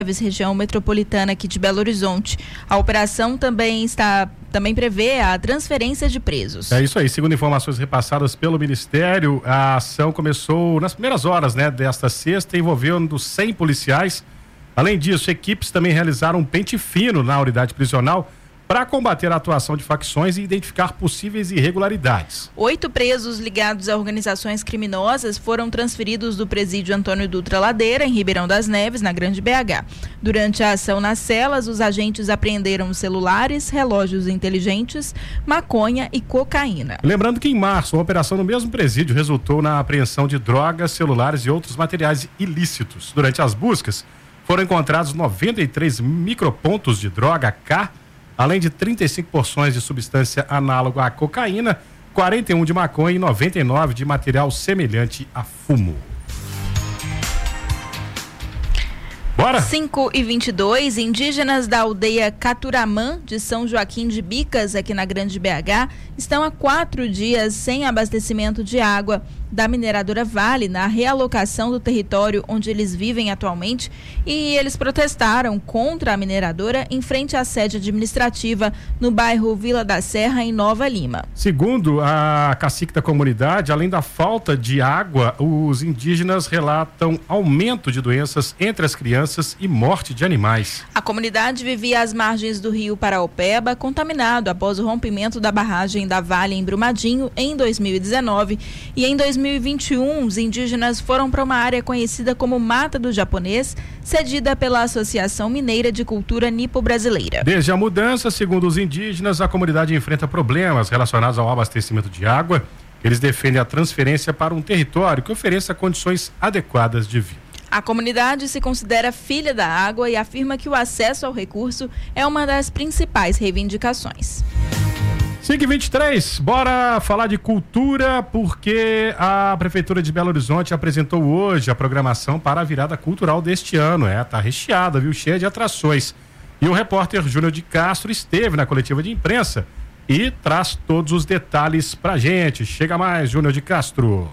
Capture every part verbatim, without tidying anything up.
região metropolitana aqui de Belo Horizonte. A operação também está também prevê a transferência de presos. É isso aí, segundo informações repassadas pelo Ministério, a ação começou nas primeiras horas, né, desta sexta, envolvendo cem policiais. Além disso, equipes também realizaram um pente fino na unidade prisional para combater a atuação de facções e identificar possíveis irregularidades. Oito presos ligados a organizações criminosas foram transferidos do presídio Antônio Dutra Ladeira, em Ribeirão das Neves, na Grande B H. Durante a ação nas celas, os agentes apreenderam celulares, relógios inteligentes, maconha e cocaína. Lembrando que em março, uma operação no mesmo presídio resultou na apreensão de drogas, celulares e outros materiais ilícitos. Durante as buscas, foram encontrados noventa e três micropontos de droga K, além de trinta e cinco porções de substância análoga à cocaína, quarenta e um de maconha e noventa e nove de material semelhante a fumo. Bora? cinco e vinte e dois, indígenas da aldeia Caturamã, de São Joaquim de Bicas, aqui na Grande B H, estão há quatro dias sem abastecimento de água da mineradora Vale, na realocação do território onde eles vivem atualmente, e eles protestaram contra a mineradora em frente à sede administrativa no bairro Vila da Serra, em Nova Lima. Segundo a cacique da comunidade, além da falta de água, os indígenas relatam aumento de doenças entre as crianças e morte de animais. A comunidade vivia às margens do rio Paraopeba, contaminado após o rompimento da barragem da Vale em Brumadinho em dois mil e dezenove, e em dois mil e vinte e um os indígenas foram para uma área conhecida como Mata do Japonês, cedida pela Associação Mineira de Cultura Nipo-Brasileira. Desde a mudança, segundo os indígenas, a comunidade enfrenta problemas relacionados ao abastecimento de água. Eles defendem a transferência para um território que ofereça condições adequadas de vida. A comunidade se considera filha da água e afirma que o acesso ao recurso é uma das principais reivindicações. cinco e vinte e três, bora falar de cultura, porque a Prefeitura de Belo Horizonte apresentou hoje a programação para a virada cultural deste ano. É, tá recheada, viu? Cheia de atrações. E o repórter Júnior de Castro esteve na coletiva de imprensa e traz todos os detalhes pra gente. Chega mais, Júnior de Castro.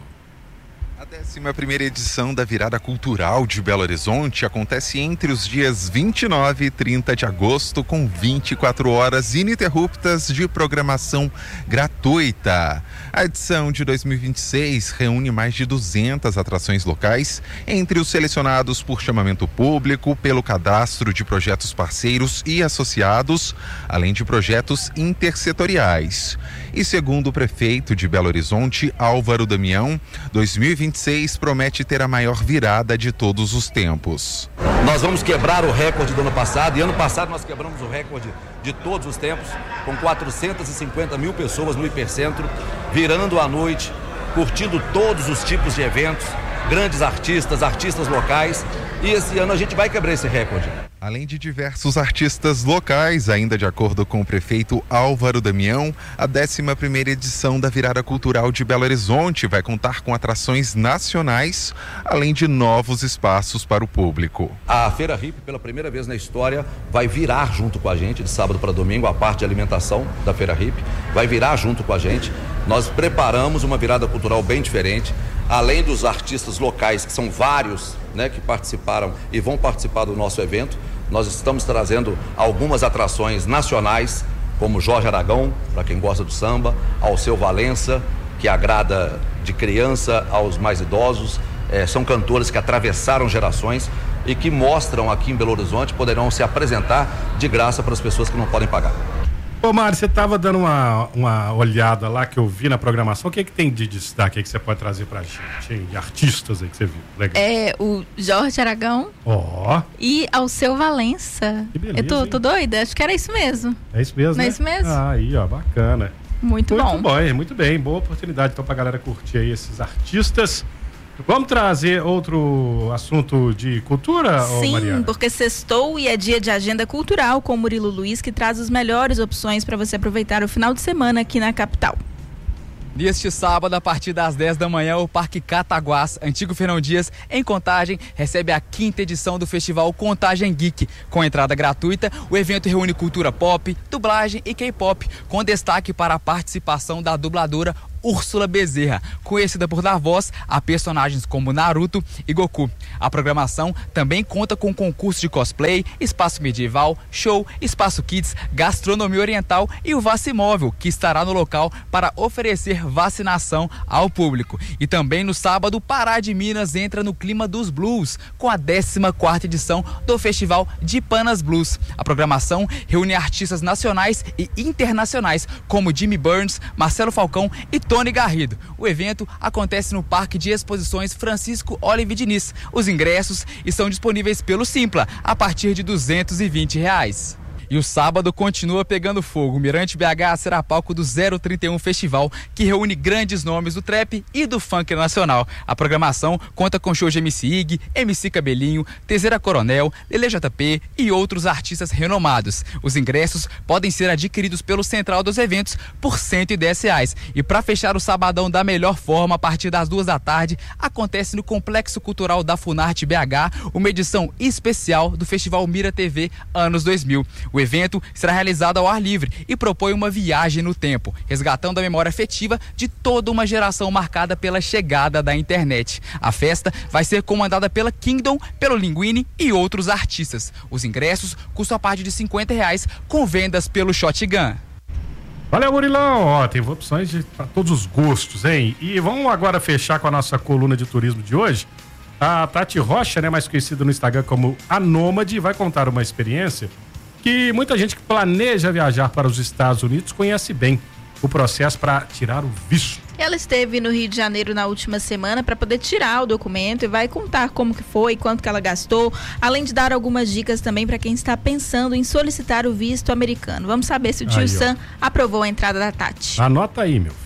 A décima primeira edição da Virada Cultural de Belo Horizonte acontece entre os dias vinte e nove e trinta de agosto, com vinte e quatro horas ininterruptas de programação gratuita. A edição de dois mil e vinte e seis reúne mais de duzentas atrações locais, entre os selecionados por chamamento público, pelo cadastro de projetos parceiros e associados, além de projetos intersetoriais. E segundo o prefeito de Belo Horizonte, Álvaro Damião, dois mil e vinte e seis promete ter a maior virada de todos os tempos. Nós vamos quebrar o recorde do ano passado, e ano passado nós quebramos o recorde de todos os tempos, com quatrocentas e cinquenta mil pessoas no Hipercentro, virando a noite, curtindo todos os tipos de eventos, grandes artistas, artistas locais, e esse ano a gente vai quebrar esse recorde. Além de diversos artistas locais, ainda de acordo com o prefeito Álvaro Damião, a décima primeira edição da Virada Cultural de Belo Horizonte vai contar com atrações nacionais, além de novos espaços para o público. A Feira Hip, pela primeira vez na história, vai virar junto com a gente, de sábado para domingo, a parte de alimentação da Feira Hip, vai virar junto com a gente. Nós preparamos uma virada cultural bem diferente, além dos artistas locais, que são vários, né, que participaram e vão participar do nosso evento. Nós estamos trazendo algumas atrações nacionais, como Jorge Aragão, para quem gosta do samba, Alceu Valença, que agrada de criança aos mais idosos. É, são cantores que atravessaram gerações e que mostram aqui em Belo Horizonte, poderão se apresentar de graça para as pessoas que não podem pagar. Ô Mário, você estava dando uma, uma olhada lá que eu vi na programação. O que é que tem de destaque aí que você pode trazer pra gente, hein? De artistas aí que você viu? Legal. É o Jorge Aragão. Ó. Oh. E Alceu Valença. Que beleza, eu tô, hein? tô doida? Acho que era isso mesmo. É isso mesmo, Não né? é isso mesmo? Ah, aí, ó, bacana. Muito, muito bom. bom. Muito bem, boa oportunidade então pra galera curtir aí esses artistas. Vamos trazer outro assunto de cultura, Sim, Mariana? porque sextou e é dia de agenda cultural com Murilo Luiz, que traz as melhores opções para você aproveitar o final de semana aqui na capital. Neste sábado, a partir das dez da manhã, o Parque Cataguás, antigo Fernão Dias, em Contagem, recebe a quinta edição do festival Contagem Geek. Com entrada gratuita, o evento reúne cultura pop, dublagem e K-pop, com destaque para a participação da dubladora Úrsula Bezerra, conhecida por dar voz a personagens como Naruto e Goku. A programação também conta com concurso de cosplay, espaço medieval, show, espaço kids, gastronomia oriental e o Vacimóvel, que estará no local para oferecer vacinação ao público. E também no sábado, Pará de Minas entra no clima dos blues, com a décima quarta edição do Festival de Panas Blues. A programação reúne artistas nacionais e internacionais, como Jimmy Burns, Marcelo Falcão e Tony Garrido. O evento acontece no Parque de Exposições Francisco Olive Diniz. Os ingressos estão disponíveis pelo Simpla, a partir de duzentos e vinte reais. E o sábado continua pegando fogo. O Mirante B H será palco do zero trinta e um Festival, que reúne grandes nomes do trap e do funk nacional. A programação conta com shows de M C Ig, M C Cabelinho, Tezeira Coronel, Lele J P e outros artistas renomados. Os ingressos podem ser adquiridos pelo Central dos Eventos por cento e dez reais. E para fechar o sabadão da melhor forma, a partir das duas da tarde, acontece no Complexo Cultural da Funarte B H uma edição especial do Festival Mira T V Anos dois mil. O evento será realizado ao ar livre e propõe uma viagem no tempo, resgatando a memória afetiva de toda uma geração marcada pela chegada da internet. A festa vai ser comandada pela Kingdom, pelo Linguini e outros artistas. Os ingressos custam a partir de cinquenta reais, com vendas pelo Shotgun. Valeu, Murilão. Ó, tem opções para todos os gostos, hein? E vamos agora fechar com a nossa coluna de turismo de hoje. A Tati Rocha, né, mais conhecida no Instagram como a Nômade, vai contar uma experiência que muita gente que planeja viajar para os Estados Unidos conhece bem: o processo para tirar o visto. Ela esteve no Rio de Janeiro na última semana para poder tirar o documento e vai contar como que foi, quanto que ela gastou, além de dar algumas dicas também para quem está pensando em solicitar o visto americano. Vamos saber se o tio aí, Sam aprovou a entrada da Tati. Anota aí, meu filho.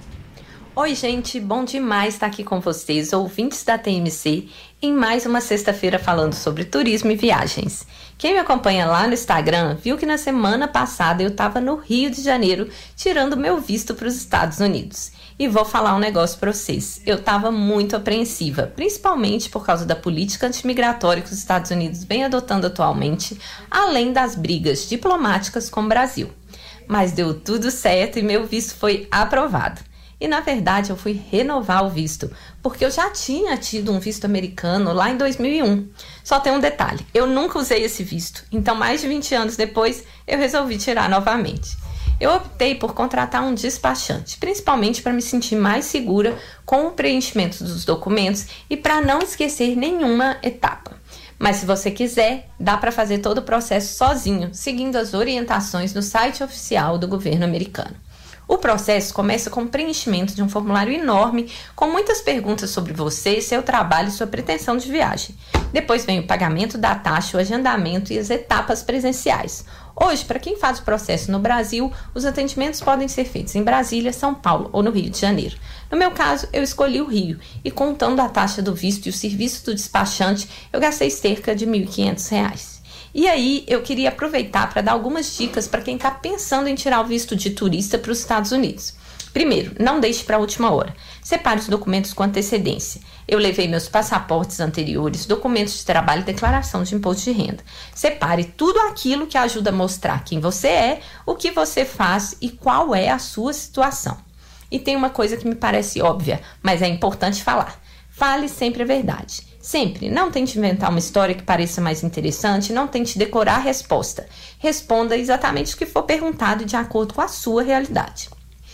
Oi, gente, bom demais estar aqui com vocês, ouvintes da T M C, em mais uma sexta-feira falando sobre turismo e viagens. Quem me acompanha lá no Instagram viu que na semana passada eu estava no Rio de Janeiro tirando meu visto para os Estados Unidos. E vou falar um negócio para vocês, eu estava muito apreensiva, principalmente por causa da política antimigratória que os Estados Unidos vem adotando atualmente, além das brigas diplomáticas com o Brasil. Mas deu tudo certo e meu visto foi aprovado. E, na verdade, eu fui renovar o visto, porque eu já tinha tido um visto americano lá em dois mil e um. Só tem um detalhe, eu nunca usei esse visto, então mais de vinte anos depois eu resolvi tirar novamente. Eu optei por contratar um despachante, principalmente para me sentir mais segura com o preenchimento dos documentos e para não esquecer nenhuma etapa. Mas se você quiser, dá para fazer todo o processo sozinho, seguindo as orientações no site oficial do governo americano. O processo começa com o preenchimento de um formulário enorme com muitas perguntas sobre você, seu trabalho e sua pretensão de viagem. Depois vem o pagamento da taxa, o agendamento e as etapas presenciais. Hoje, para quem faz o processo no Brasil, os atendimentos podem ser feitos em Brasília, São Paulo ou no Rio de Janeiro. No meu caso, eu escolhi o Rio e, contando a taxa do visto e o serviço do despachante, eu gastei cerca de mil e quinhentos reais. E aí, eu queria aproveitar para dar algumas dicas para quem está pensando em tirar o visto de turista para os Estados Unidos. Primeiro, não deixe para a última hora. Separe os documentos com antecedência. Eu levei meus passaportes anteriores, documentos de trabalho e declaração de imposto de renda. Separe tudo aquilo que ajuda a mostrar quem você é, o que você faz e qual é a sua situação. E tem uma coisa que me parece óbvia, mas é importante falar. Fale sempre a verdade. Sempre, não tente inventar uma história que pareça mais interessante, não tente decorar a resposta. Responda exatamente o que for perguntado de acordo com a sua realidade.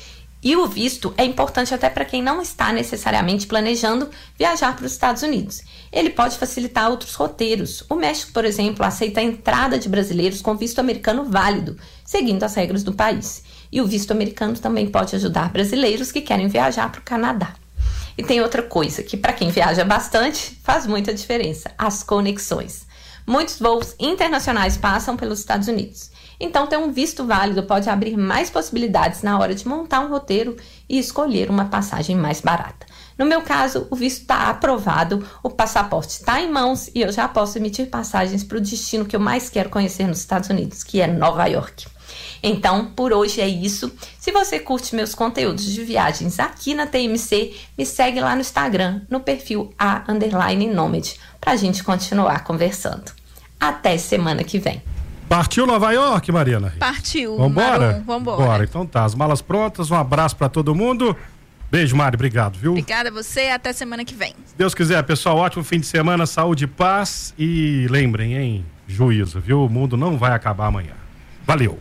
E o visto é importante até para quem não está necessariamente planejando viajar para os Estados Unidos. Ele pode facilitar outros roteiros. O México, por exemplo, aceita a entrada de brasileiros com visto americano válido, seguindo as regras do país. E o visto americano também pode ajudar brasileiros que querem viajar para o Canadá. E tem outra coisa que, para quem viaja bastante, faz muita diferença: as conexões. Muitos voos internacionais passam pelos Estados Unidos. Então, ter um visto válido pode abrir mais possibilidades na hora de montar um roteiro e escolher uma passagem mais barata. No meu caso, o visto está aprovado, o passaporte está em mãos e eu já posso emitir passagens para o destino que eu mais quero conhecer nos Estados Unidos, que é Nova York. Então, por hoje é isso. Se você curte meus conteúdos de viagens aqui na T M C, me segue lá no Instagram, no perfil a underline nômade, pra gente continuar conversando. Até semana que vem. Partiu Nova York, Mariana? Partiu. Vambora? Marum, vambora. Bora. Então tá, as malas prontas, um abraço pra todo mundo. Beijo, Mari, obrigado, viu? Obrigada a você, até semana que vem. Se Deus quiser, pessoal, ótimo fim de semana, saúde e paz. E lembrem, hein, juízo, viu? O mundo não vai acabar amanhã. Valeu!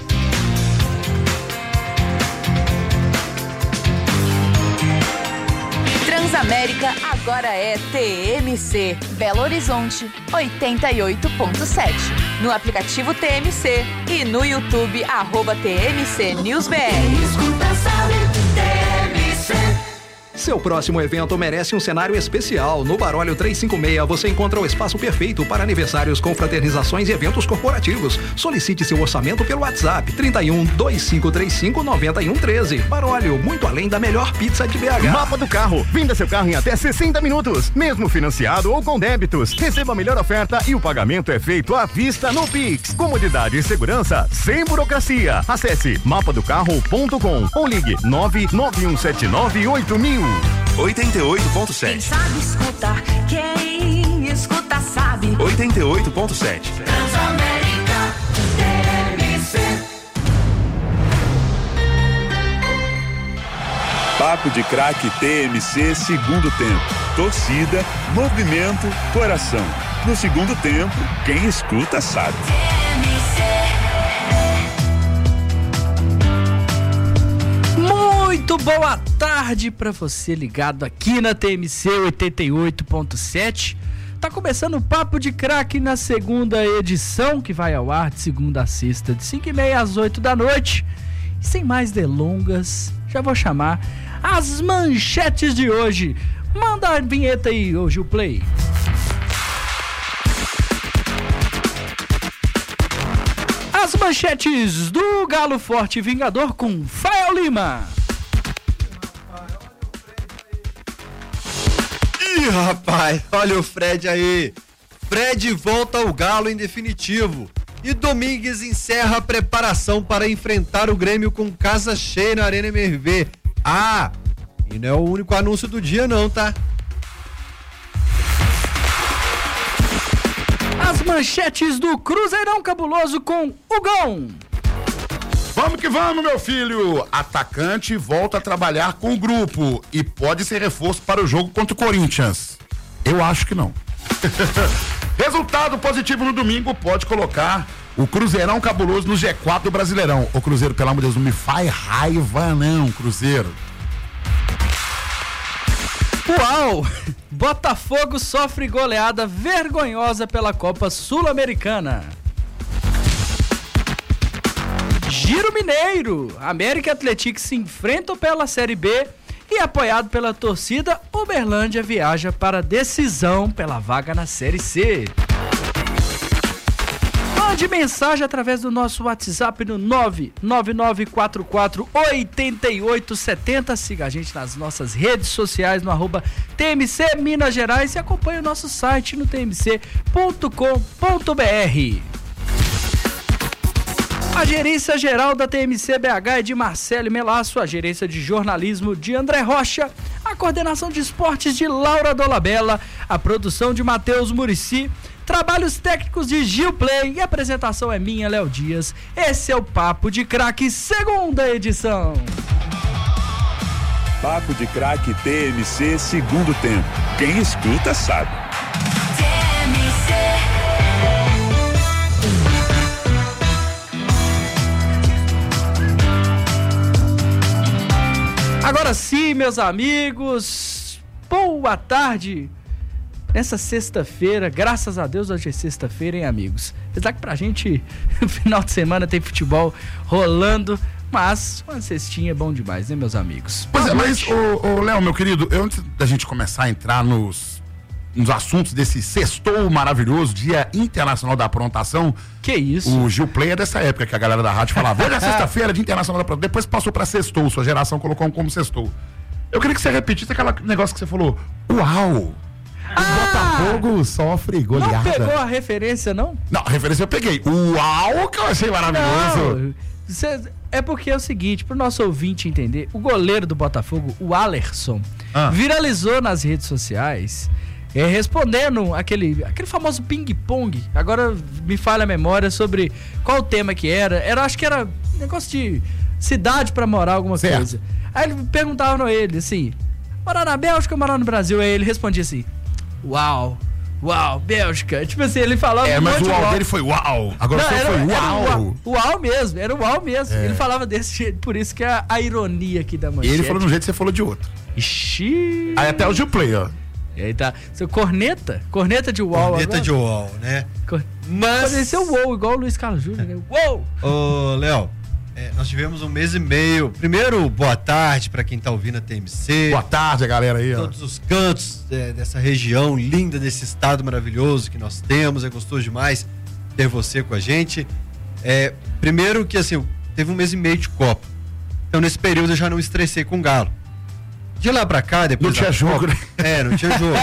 Transamérica agora é T M C, Belo Horizonte, oitenta e oito ponto sete. No aplicativo T M C e no YouTube, arroba T M C News B R. Escuta, sabe, T M C. Seu próximo evento merece um cenário especial. No Baróleo trezentos e cinquenta e seis você encontra o espaço perfeito para aniversários, confraternizações e eventos corporativos. Solicite seu orçamento pelo WhatsApp trinta e um, dois cinco três cinco, nove um um três. Baróleo, muito além da melhor pizza de B H. Mapa do carro. Venda seu carro em até sessenta minutos, mesmo financiado ou com débitos. Receba a melhor oferta e o pagamento é feito à vista no Pix. Comodidade e segurança sem burocracia. Acesse mapa do carro ponto com ou ligue nove nove um sete nove oito mil. oitenta e oito ponto sete. Quem sabe escutar, quem escuta sabe. oitenta e oito ponto sete. Transamérica, T M C. Papo de Craque T M C, segundo tempo. Torcida, movimento, coração. No segundo tempo, quem escuta sabe. T M C. Muito boa tarde para você ligado aqui na T M C oitenta e oito ponto sete. Tá começando o Papo de Craque na segunda edição, que vai ao ar de segunda a sexta, de cinco e meia às oito da noite. E sem mais delongas, já vou chamar as manchetes de hoje. Manda a vinheta aí, ô Gil Play. As manchetes do Galo Forte Vingador com Fael Lima. Ih, rapaz, olha o Fred aí. Fred volta ao Galo em definitivo. E Domingues encerra a preparação para enfrentar o Grêmio com casa cheia na Arena M R V. Ah, e não é o único anúncio do dia não, tá? As manchetes do Cruzeirão Cabuloso com Hugão. Vamos que vamos, meu filho. Atacante volta a trabalhar com o grupo e pode ser reforço para o jogo contra o Corinthians. Eu acho que não. Resultado positivo no domingo pode colocar o Cruzeirão Cabuloso no G quatro do Brasileirão. Ô Cruzeiro, pelo amor de Deus, não me faz raiva não, Cruzeiro. Uau! Botafogo sofre goleada vergonhosa pela Copa Sul-Americana. Giro Mineiro, América e Atlético se enfrentam pela Série B e apoiado pela torcida, Uberlândia viaja para decisão pela vaga na Série C. Mande mensagem através do nosso WhatsApp no nove nove nove quatro quatro oito oito sete zero. Siga a gente nas nossas redes sociais no arroba T M C Minas Gerais e acompanhe o nosso site no t m c ponto com ponto b r. A gerência geral da T M C B H é de Marcelo Melasso, a gerência de jornalismo de André Rocha, a coordenação de esportes de Laura Dolabella, a produção de Matheus Murici, trabalhos técnicos de Gil Play e a apresentação é minha, Léo Dias. Esse é o Papo de Craque, segunda edição. Papo de Craque T M C, segundo tempo. Quem escuta sabe. T M C. Agora sim, meus amigos, boa tarde. Nessa sexta-feira, graças a Deus hoje é sexta-feira, hein, amigos? Apesar que pra gente, no final de semana tem futebol rolando, mas uma cestinha é bom demais, né, meus amigos? Pois é, mas, ô, ô Léo, meu querido, eu, antes da gente começar a entrar nos, nos assuntos desse sextou maravilhoso, Dia Internacional da Aprontação. Que isso? O Gil Play é dessa época que a galera da rádio falava, hoje é sexta-feira, Dia Internacional da Aprontação. Depois passou pra sextou, sua geração colocou como sextou. Eu queria que você repetisse aquele negócio que você falou. Uau! Ah, o Botafogo sofre goleada. Não pegou a referência, não? Não, a referência eu peguei. Uau, que eu achei maravilhoso. Não, cê, é porque é o seguinte, pro nosso ouvinte entender, o goleiro do Botafogo, o Alerson, ah. viralizou nas redes sociais, é, respondendo aquele, aquele famoso ping-pong. Agora me falha a memória sobre qual o tema que era. Era, acho que era negócio de cidade pra morar, alguma certo. coisa. Aí ele perguntava a ele, assim, morar na Bélgica ou morar no Brasil? Aí ele respondia assim, uau, uau, Bélgica. Tipo assim, ele falava... É, um mas monte o de uau dele foi uau. Agora Não, o seu era, foi era uau. uau. Uau mesmo, era uau mesmo. É. Ele falava desse jeito, por isso que é a ironia aqui da E manchete. ele falou de um jeito que você falou de outro. Ixi. Aí até o Gil Play, ó. E aí tá. Seu corneta? Corneta de uau. Corneta agora? de uau, né? Cor... Mas... Pode ser o uau, igual o Luiz Carlos Júnior, né? Uau! Ô, Léo, é, nós tivemos um mês e meio. Primeiro, boa tarde pra quem tá ouvindo a T M C. Boa tarde, a galera aí, ó. Todos os cantos é, dessa região linda, desse estado maravilhoso que nós temos. É gostoso demais ter você com a gente. É, primeiro que, assim, teve um mês e meio de Copa. Então, nesse período, eu já não estressei com o Galo. De lá pra cá, depois Não tinha da jogo, Copa, né? É, não tinha jogo.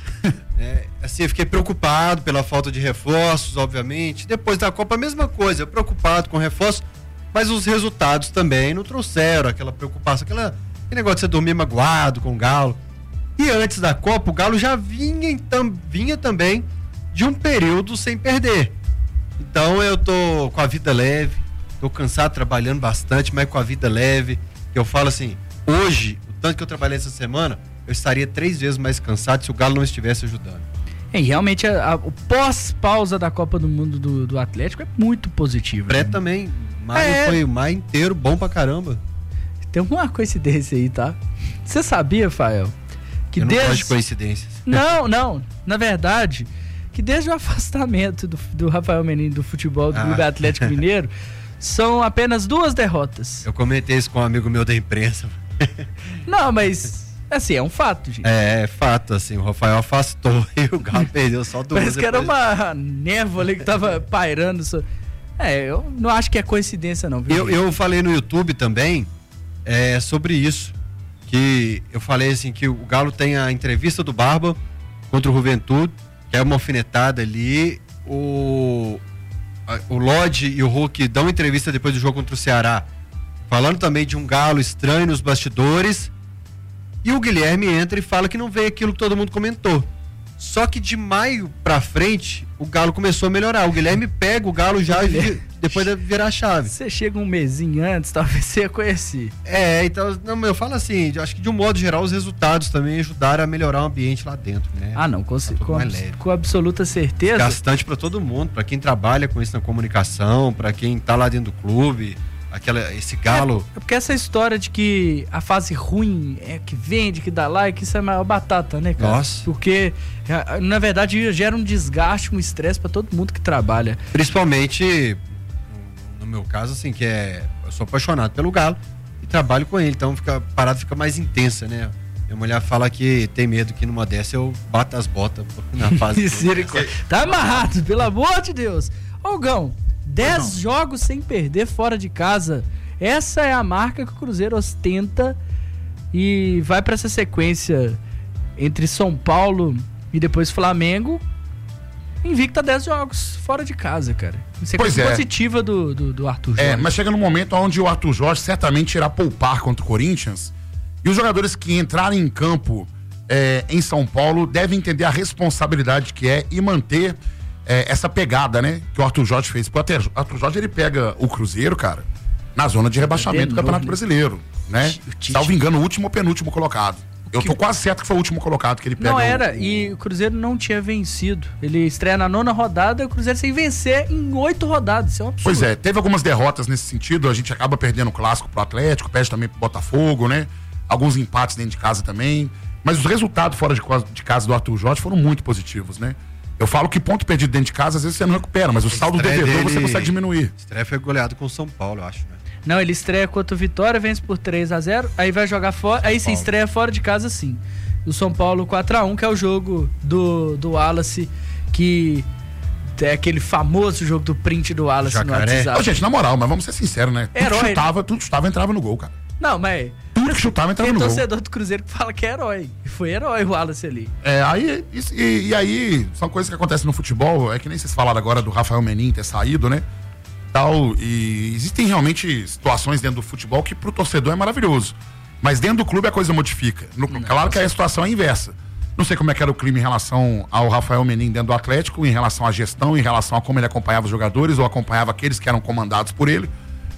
É, assim, eu fiquei preocupado pela falta de reforços, obviamente. Depois da Copa, a mesma coisa, eu preocupado com reforços, mas os resultados também não trouxeram aquela preocupação, aquela, aquele negócio de você dormir magoado com o Galo. E antes da Copa, o Galo já vinha, então, vinha também de um período sem perder. Então eu tô com a vida leve, tô cansado, trabalhando bastante, mas com a vida leve. Eu falo assim, hoje, o tanto que eu trabalhei essa semana, eu estaria três vezes mais cansado se o Galo não estivesse ajudando. É, realmente, a, a, o pós-pausa da Copa do Mundo do, do Atlético é muito positivo. Pré né? também. Maio É. foi o maio inteiro bom pra caramba. Tem uma coincidência aí, tá? Você sabia, Fael? Que eu não desde... gosto de coincidências. Não, não. Na verdade, que desde o afastamento do, do Rafael Menino do futebol do Ah. Clube Atlético Mineiro, são apenas duas derrotas. Eu comentei isso com um amigo meu da imprensa. Não, mas... Assim, é um fato, gente. É, é fato, assim, o Rafael afastou e o Galo perdeu só duas. Parece que era depois. uma névoa ali que tava pairando. So... É, eu não acho que é coincidência, não. Viu, Eu, eu falei no YouTube também é, sobre isso. Que eu falei assim, que o Galo tem a entrevista do Barba contra o Juventude, que é uma alfinetada ali. O, a- o Lodge e o Hulk dão entrevista depois do jogo contra o Ceará, falando também de um Galo estranho nos bastidores. E o Guilherme entra e fala que não veio aquilo que todo mundo comentou. Só que de maio pra frente, o Galo começou a melhorar. O Guilherme pega o Galo já e vi- depois de virar a chave. Você chega um mesinho antes, talvez você ia conhecer. É, então, não, mas eu falo assim, eu acho que de um modo geral os resultados também ajudaram a melhorar o ambiente lá dentro, né? Ah, não, com, Tá tudo com, mais abs- leve. com absoluta certeza. Gastante pra todo mundo, pra quem trabalha com isso na comunicação, pra quem tá lá dentro do clube, aquela, esse Galo. É porque essa história de que a fase ruim é que vende, que dá like, isso é a maior batata, né, cara? Nossa. Porque, é, na verdade, gera um desgaste, um estresse pra todo mundo que trabalha. Principalmente, no meu caso, assim, que é. Eu sou apaixonado pelo Galo e trabalho com ele, então fica, a parada fica mais intensa, né? Minha mulher fala que tem medo que numa dessa eu bata as botas na fase. Misericórdia. Tá amarrado, pelo amor de Deus. Ô, Gão, dez jogos sem perder fora de casa. Essa é a marca que o Cruzeiro ostenta e vai pra essa sequência entre São Paulo e depois Flamengo. Invicta dez jogos fora de casa, cara. Sequência Pois é. positiva do, do, do Arthur Jorge. É, mas chega num momento onde o Arthur Jorge certamente irá poupar contra o Corinthians. E os jogadores que entrarem em campo é, em São Paulo devem entender a responsabilidade que é e manter é, essa pegada, né? Que o Arthur Jorge fez. Porque o Arthur Jorge, ele pega o Cruzeiro, cara, na zona de rebaixamento do Campeonato Brasileiro, né? Salvo engano, o último ou penúltimo colocado. Eu tô quase certo que foi o último colocado que ele pega. Não o- era, e o Cruzeiro não tinha vencido. Ele estreia na nona rodada e o Cruzeiro sem vencer em oito rodadas. Isso é um absurdo. Pois é, teve algumas derrotas nesse sentido, a gente acaba perdendo o clássico pro Atlético, perde também pro Botafogo, né? Alguns empates dentro de casa também, mas os resultados fora de, co- de casa do Arthur Jorge foram muito positivos, né? Eu falo que ponto perdido dentro de casa, às vezes você não recupera, mas o saldo estreia devedor você dele- consegue diminuir. A estreia foi goleado com o São Paulo, eu acho, né? Não, ele estreia contra o Vitória, vence por três a zero, aí vai jogar fora, aí se estreia fora de casa sim. O São Paulo quatro a um, que é o jogo do, do Wallace, que é aquele famoso jogo do print do Wallace no WhatsApp. Ô, gente, na moral, mas vamos ser sinceros, né? Tudo Herói, que né? chutava, tudo que chutava entrava no gol, cara. Não, mas Tudo que chutava entrava tem no gol. torcedor do Cruzeiro que fala que é herói. E foi herói o Wallace ali. É, aí, isso- e, e aí, são coisas que acontecem no futebol, é que nem vocês falaram agora do Rafael Menin ter saído, né? Tal, e existem realmente situações dentro do futebol que pro torcedor é maravilhoso. Mas dentro do clube a coisa modifica. No- claro que a situação é inversa. Não sei como é que era o clima em relação ao Rafael Menin dentro do Atlético, em relação à gestão, em relação a como ele acompanhava os jogadores ou acompanhava aqueles que eram comandados por ele.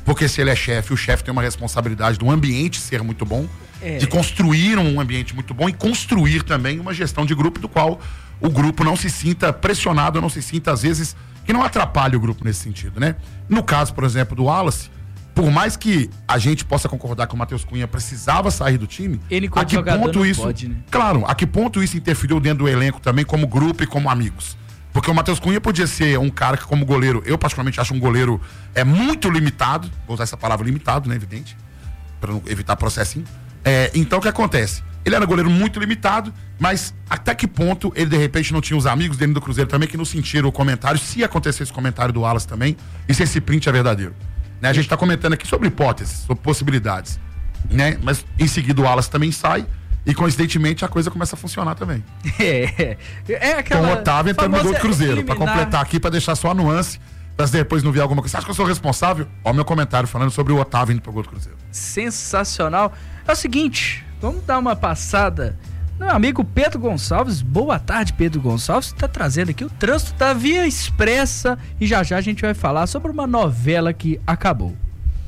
porque se ele é chefe, o chefe tem uma responsabilidade do ambiente ser muito bom, é. de construir um ambiente muito bom e construir também uma gestão de grupo do qual o grupo não se sinta pressionado, não se sinta, às vezes, que não atrapalhe o grupo nesse sentido, né? No caso, por exemplo, do Wallace, por mais que a gente possa concordar que o Matheus Cunha precisava sair do time, ele a que ponto isso, pode, né? Claro, a que ponto isso interferiu dentro do elenco também como grupo e como amigos? Porque o Matheus Cunha podia ser um cara que, como goleiro, eu particularmente acho um goleiro é muito limitado, vou usar essa palavra limitado, né, evidente, para não evitar processinho. É, então o que acontece? Ele era goleiro muito limitado, mas até que ponto ele de repente não tinha os amigos dele do Cruzeiro também que não sentiram o comentário, se acontecesse esse comentário do Wallace também, e se esse print é verdadeiro. Né? A gente está comentando aqui sobre hipóteses, sobre possibilidades, né? Mas em seguida o Wallace também sai e coincidentemente a coisa começa a funcionar também. É, é aquela com o Otávio entrando no gol do Cruzeiro, para eliminar... completar aqui, para deixar só a nuance, para depois não vir alguma coisa. Você acha que eu sou responsável? Olha o meu comentário falando sobre o Otávio indo pro gol do Cruzeiro. Sensacional. É o seguinte, vamos dar uma passada. Meu amigo Pedro Gonçalves, boa tarde, Pedro Gonçalves, está trazendo aqui o trânsito da Via Expressa e já já a gente vai falar sobre uma novela que acabou.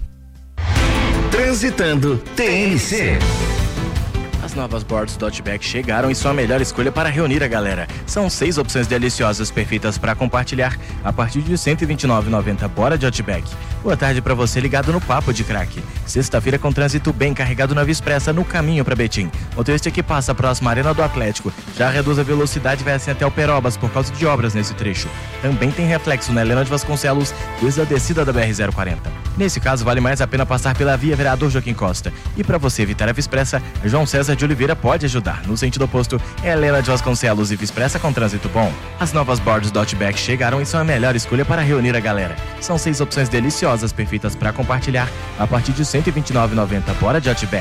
Transitando T N C. As novas boards do Outback chegaram e são a melhor escolha para reunir a galera. São seis opções deliciosas perfeitas para compartilhar a partir de cento e vinte e nove reais e noventa centavos. Bora de Outback. Boa tarde para você ligado no Papo de Craque. Sexta-feira com trânsito bem carregado na Via Expressa no caminho para Betim. Motorista que passa próximo à Arena do Atlético já reduz a velocidade e vai assim até o Perobas por causa de obras nesse trecho. Também tem reflexo na Helena de Vasconcelos desde a descida da B R zero quarenta. Nesse caso vale mais a pena passar pela Via Vereador Joaquim Costa. E para você evitar a Via Expressa, João César de Oliveira pode ajudar. No sentido oposto, é Helena de Vasconcelos e Via Expressa com trânsito bom. As novas boards do Outback chegaram e são a melhor escolha para reunir a galera. São seis opções deliciosas perfeitas para compartilhar a partir de cento e vinte e nove reais e noventa centavos. Bora de Outback.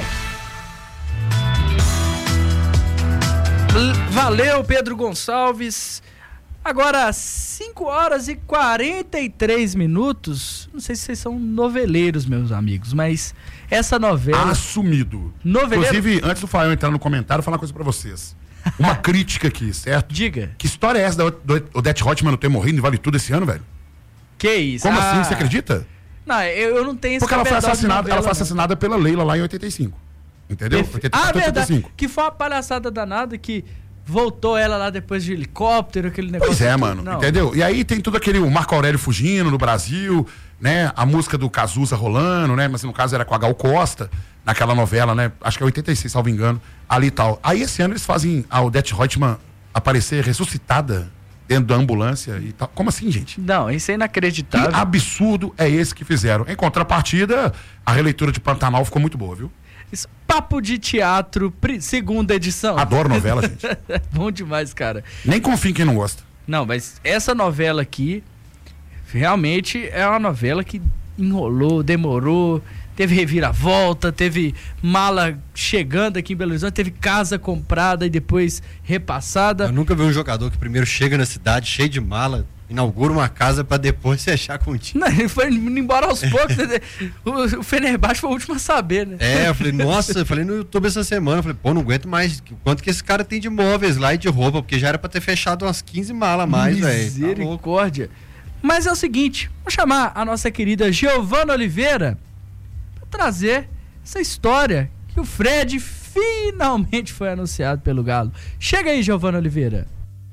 Valeu, Pedro Gonçalves. Agora, cinco horas e quarenta e três minutos. Não sei se vocês são noveleiros, meus amigos, mas essa novela... Assumido. Noveleiro... Inclusive, antes do Fael entrar no comentário, eu vou falar uma coisa pra vocês. Uma crítica aqui, certo? Diga. Que história é essa da Odete Roitman não ter morrido em Vale Tudo esse ano, velho? Que isso? Como ah... assim? Você acredita? Não, eu, eu não tenho esse Porque ela foi assassinada, novela, ela foi não. assassinada pela Leila lá em oitenta e cinco. Entendeu? Perfe... oitenta e quatro, ah, verdade. oitenta e cinco. Que foi uma palhaçada danada que voltou ela lá depois de helicóptero, aquele negócio. Pois é, tudo. mano, Não. entendeu? E aí tem tudo aquele o Marco Aurélio fugindo no Brasil, né? A música do Cazuza rolando, né? Mas no caso era com a Gal Costa, naquela novela, né? Acho que é oitenta e seis, salvo engano, ali e tal. Aí esse ano eles fazem a Odete Roitman aparecer ressuscitada dentro da ambulância e tal. Como assim, gente? Não, isso é inacreditável. Que absurdo é esse que fizeram. Em contrapartida, a releitura de Pantanal ficou muito boa, viu? Isso, Papo de Teatro, pri- segunda edição. Adoro novela, gente. Bom demais, cara. Nem confio em quem não gosta. Não, mas essa novela aqui, realmente é uma novela que enrolou, demorou, teve reviravolta, teve mala chegando aqui em Belo Horizonte, teve casa comprada e depois repassada. Eu nunca vi um jogador que primeiro chega na cidade cheio de mala, inaugura uma casa pra depois fechar com o time. Não, ele foi indo embora aos poucos. o, o Fenerbahçe foi o último a saber, né? É, eu falei, nossa, eu falei no YouTube essa semana, eu falei, pô, não aguento mais quanto que esse cara tem de móveis lá e de roupa, porque já era pra ter fechado umas quinze malas a mais, velho. Misericórdia. Mas é o seguinte, vou chamar a nossa querida Giovana Oliveira pra trazer essa história que o Fred finalmente foi anunciado pelo Galo. Chega aí, Giovana Oliveira.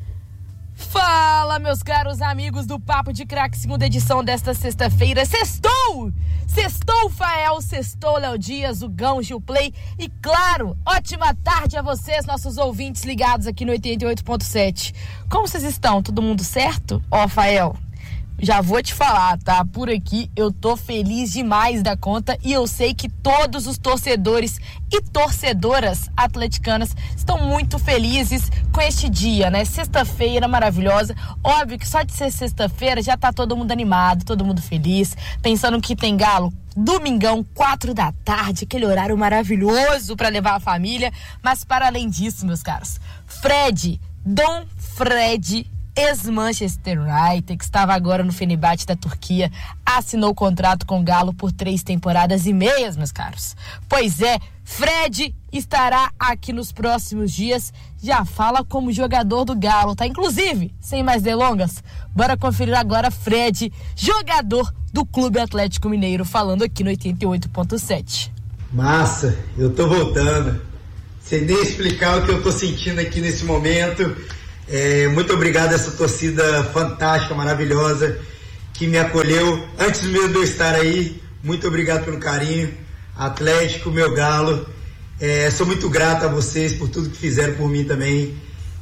Fala, meus caros amigos do Papo de Craque, segunda edição desta sexta-feira. Sextou! Sextou, Fael, sextou, Léo Dias, o Gão, Gil Play. E claro, ótima tarde a vocês, nossos ouvintes ligados aqui no oitenta e oito ponto sete. Como vocês estão? Todo mundo certo? Ó, Fael, já vou te falar, tá? Por aqui eu tô feliz demais da conta e eu sei que todos os torcedores e torcedoras atleticanas estão muito felizes com este dia, né? Sexta-feira maravilhosa. Óbvio que só de ser sexta-feira já tá todo mundo animado, todo mundo feliz, pensando que tem Galo domingão, quatro da tarde, aquele horário maravilhoso para levar a família. Mas para além disso, meus caros, Fred, Dom Fred, ex-Manchester United, que estava agora no Fenerbahçe da Turquia, assinou o contrato com o Galo por três temporadas e meias, meus caros. Pois é, Fred estará aqui nos próximos dias, já fala como jogador do Galo, tá? Inclusive, sem mais delongas, bora conferir agora Fred, jogador do Clube Atlético Mineiro, falando aqui no oitenta e oito ponto sete. Massa, eu tô voltando. Sem nem explicar o que eu tô sentindo aqui nesse momento. É, muito obrigado a essa torcida fantástica, maravilhosa, que me acolheu antes mesmo de eu estar aí. Muito obrigado pelo carinho. Atlético, meu galo. É, sou muito grato a vocês por tudo que fizeram por mim também.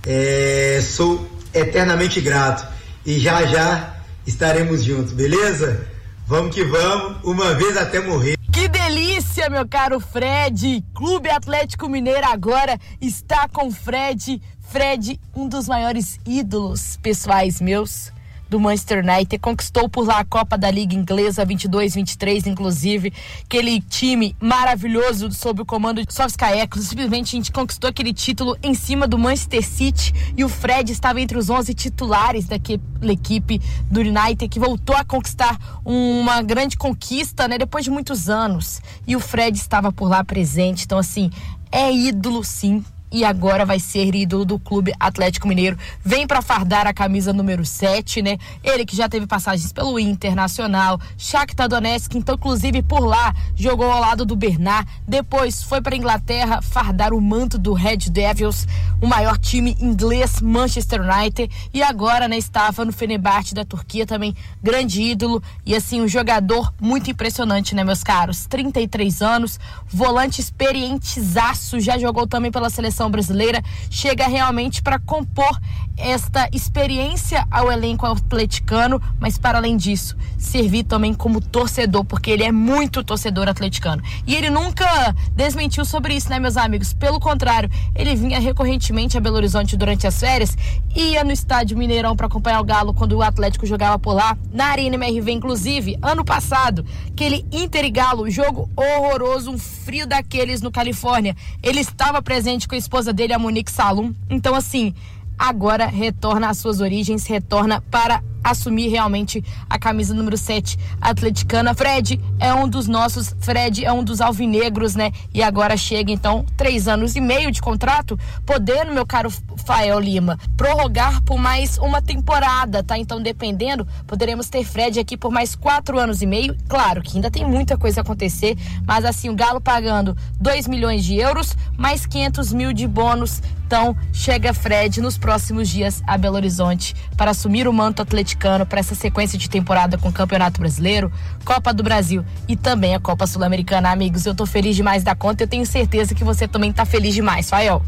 É, sou eternamente grato. E já já estaremos juntos, beleza? Vamos que vamos, uma vez até morrer. Que delícia, meu caro Fred! Clube Atlético Mineiro agora está com Fred. Fred, um dos maiores ídolos pessoais meus do Manchester United, conquistou por lá a Copa da Liga Inglesa vinte e dois vinte e três, inclusive, aquele time maravilhoso sob o comando de Solskjaer. Simplesmente a gente conquistou aquele título em cima do Manchester City e o Fred estava entre os onze titulares daquela equipe do United, que voltou a conquistar uma grande conquista, né, depois de muitos anos, e o Fred estava por lá presente. Então, assim, é ídolo sim, e agora vai ser ídolo do Clube Atlético Mineiro. Vem para fardar a camisa número sete, né? Ele que já teve passagens pelo Internacional, Shakhtar Donetsk, então inclusive por lá jogou ao lado do Bernat. Depois foi para Inglaterra fardar o manto do Red Devils, o maior time inglês, Manchester United, e agora, né, estava no Fenerbahçe da Turquia também, grande ídolo e assim um jogador muito impressionante, né, meus caros? trinta e três anos, volante experientizaço, já jogou também pela seleção brasileira, chega realmente para compor esta experiência ao elenco atleticano, mas para além disso, servir também como torcedor, porque ele é muito torcedor atleticano. E ele nunca desmentiu sobre isso, né, meus amigos? Pelo contrário, ele vinha recorrentemente a Belo Horizonte durante as férias, ia no estádio Mineirão para acompanhar o Galo quando o Atlético jogava por lá, na Arena M R V, inclusive, ano passado, aquele Inter e Galo, jogo horroroso, um frio daqueles no Califórnia, ele estava presente com a esposa dele, a Monique Salum. Então, assim, agora retorna às suas origens, retorna para assumir realmente a camisa número sete atleticana. Fred é um dos nossos, Fred é um dos alvinegros, né? E agora chega, então, três anos e meio de contrato, podendo, meu caro Fael Lima, prorrogar por mais uma temporada, tá? Então, dependendo, poderemos ter Fred aqui por mais quatro anos e meio. Claro que ainda tem muita coisa a acontecer, mas assim, o Galo pagando dois milhões de euros, mais quinhentos mil de bônus. Então, chega Fred nos próximos dias a Belo Horizonte para assumir o manto atleticano para essa sequência de temporada com o Campeonato Brasileiro, Copa do Brasil e também a Copa Sul-Americana. Amigos, eu tô feliz demais da conta, eu tenho certeza que você também tá feliz demais, Fael.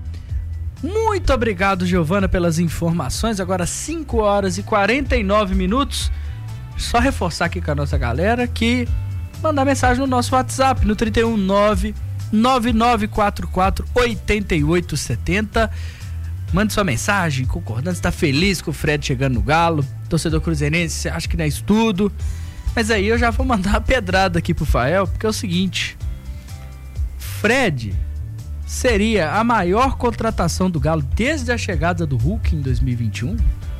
Muito obrigado, Giovana, pelas informações. Agora cinco horas e quarenta e nove minutos. Só reforçar aqui com a nossa galera que mandar mensagem no nosso WhatsApp no trinta e um, nove nove nove quatro quatro oito oito sete zero. Mande sua mensagem, concordando, está feliz com o Fred chegando no Galo, torcedor cruzeirense, acha que não é isso tudo. Mas aí eu já vou mandar uma pedrada aqui pro Fael, porque é o seguinte: Fred seria a maior contratação do Galo desde a chegada do Hulk em dois mil e vinte e um?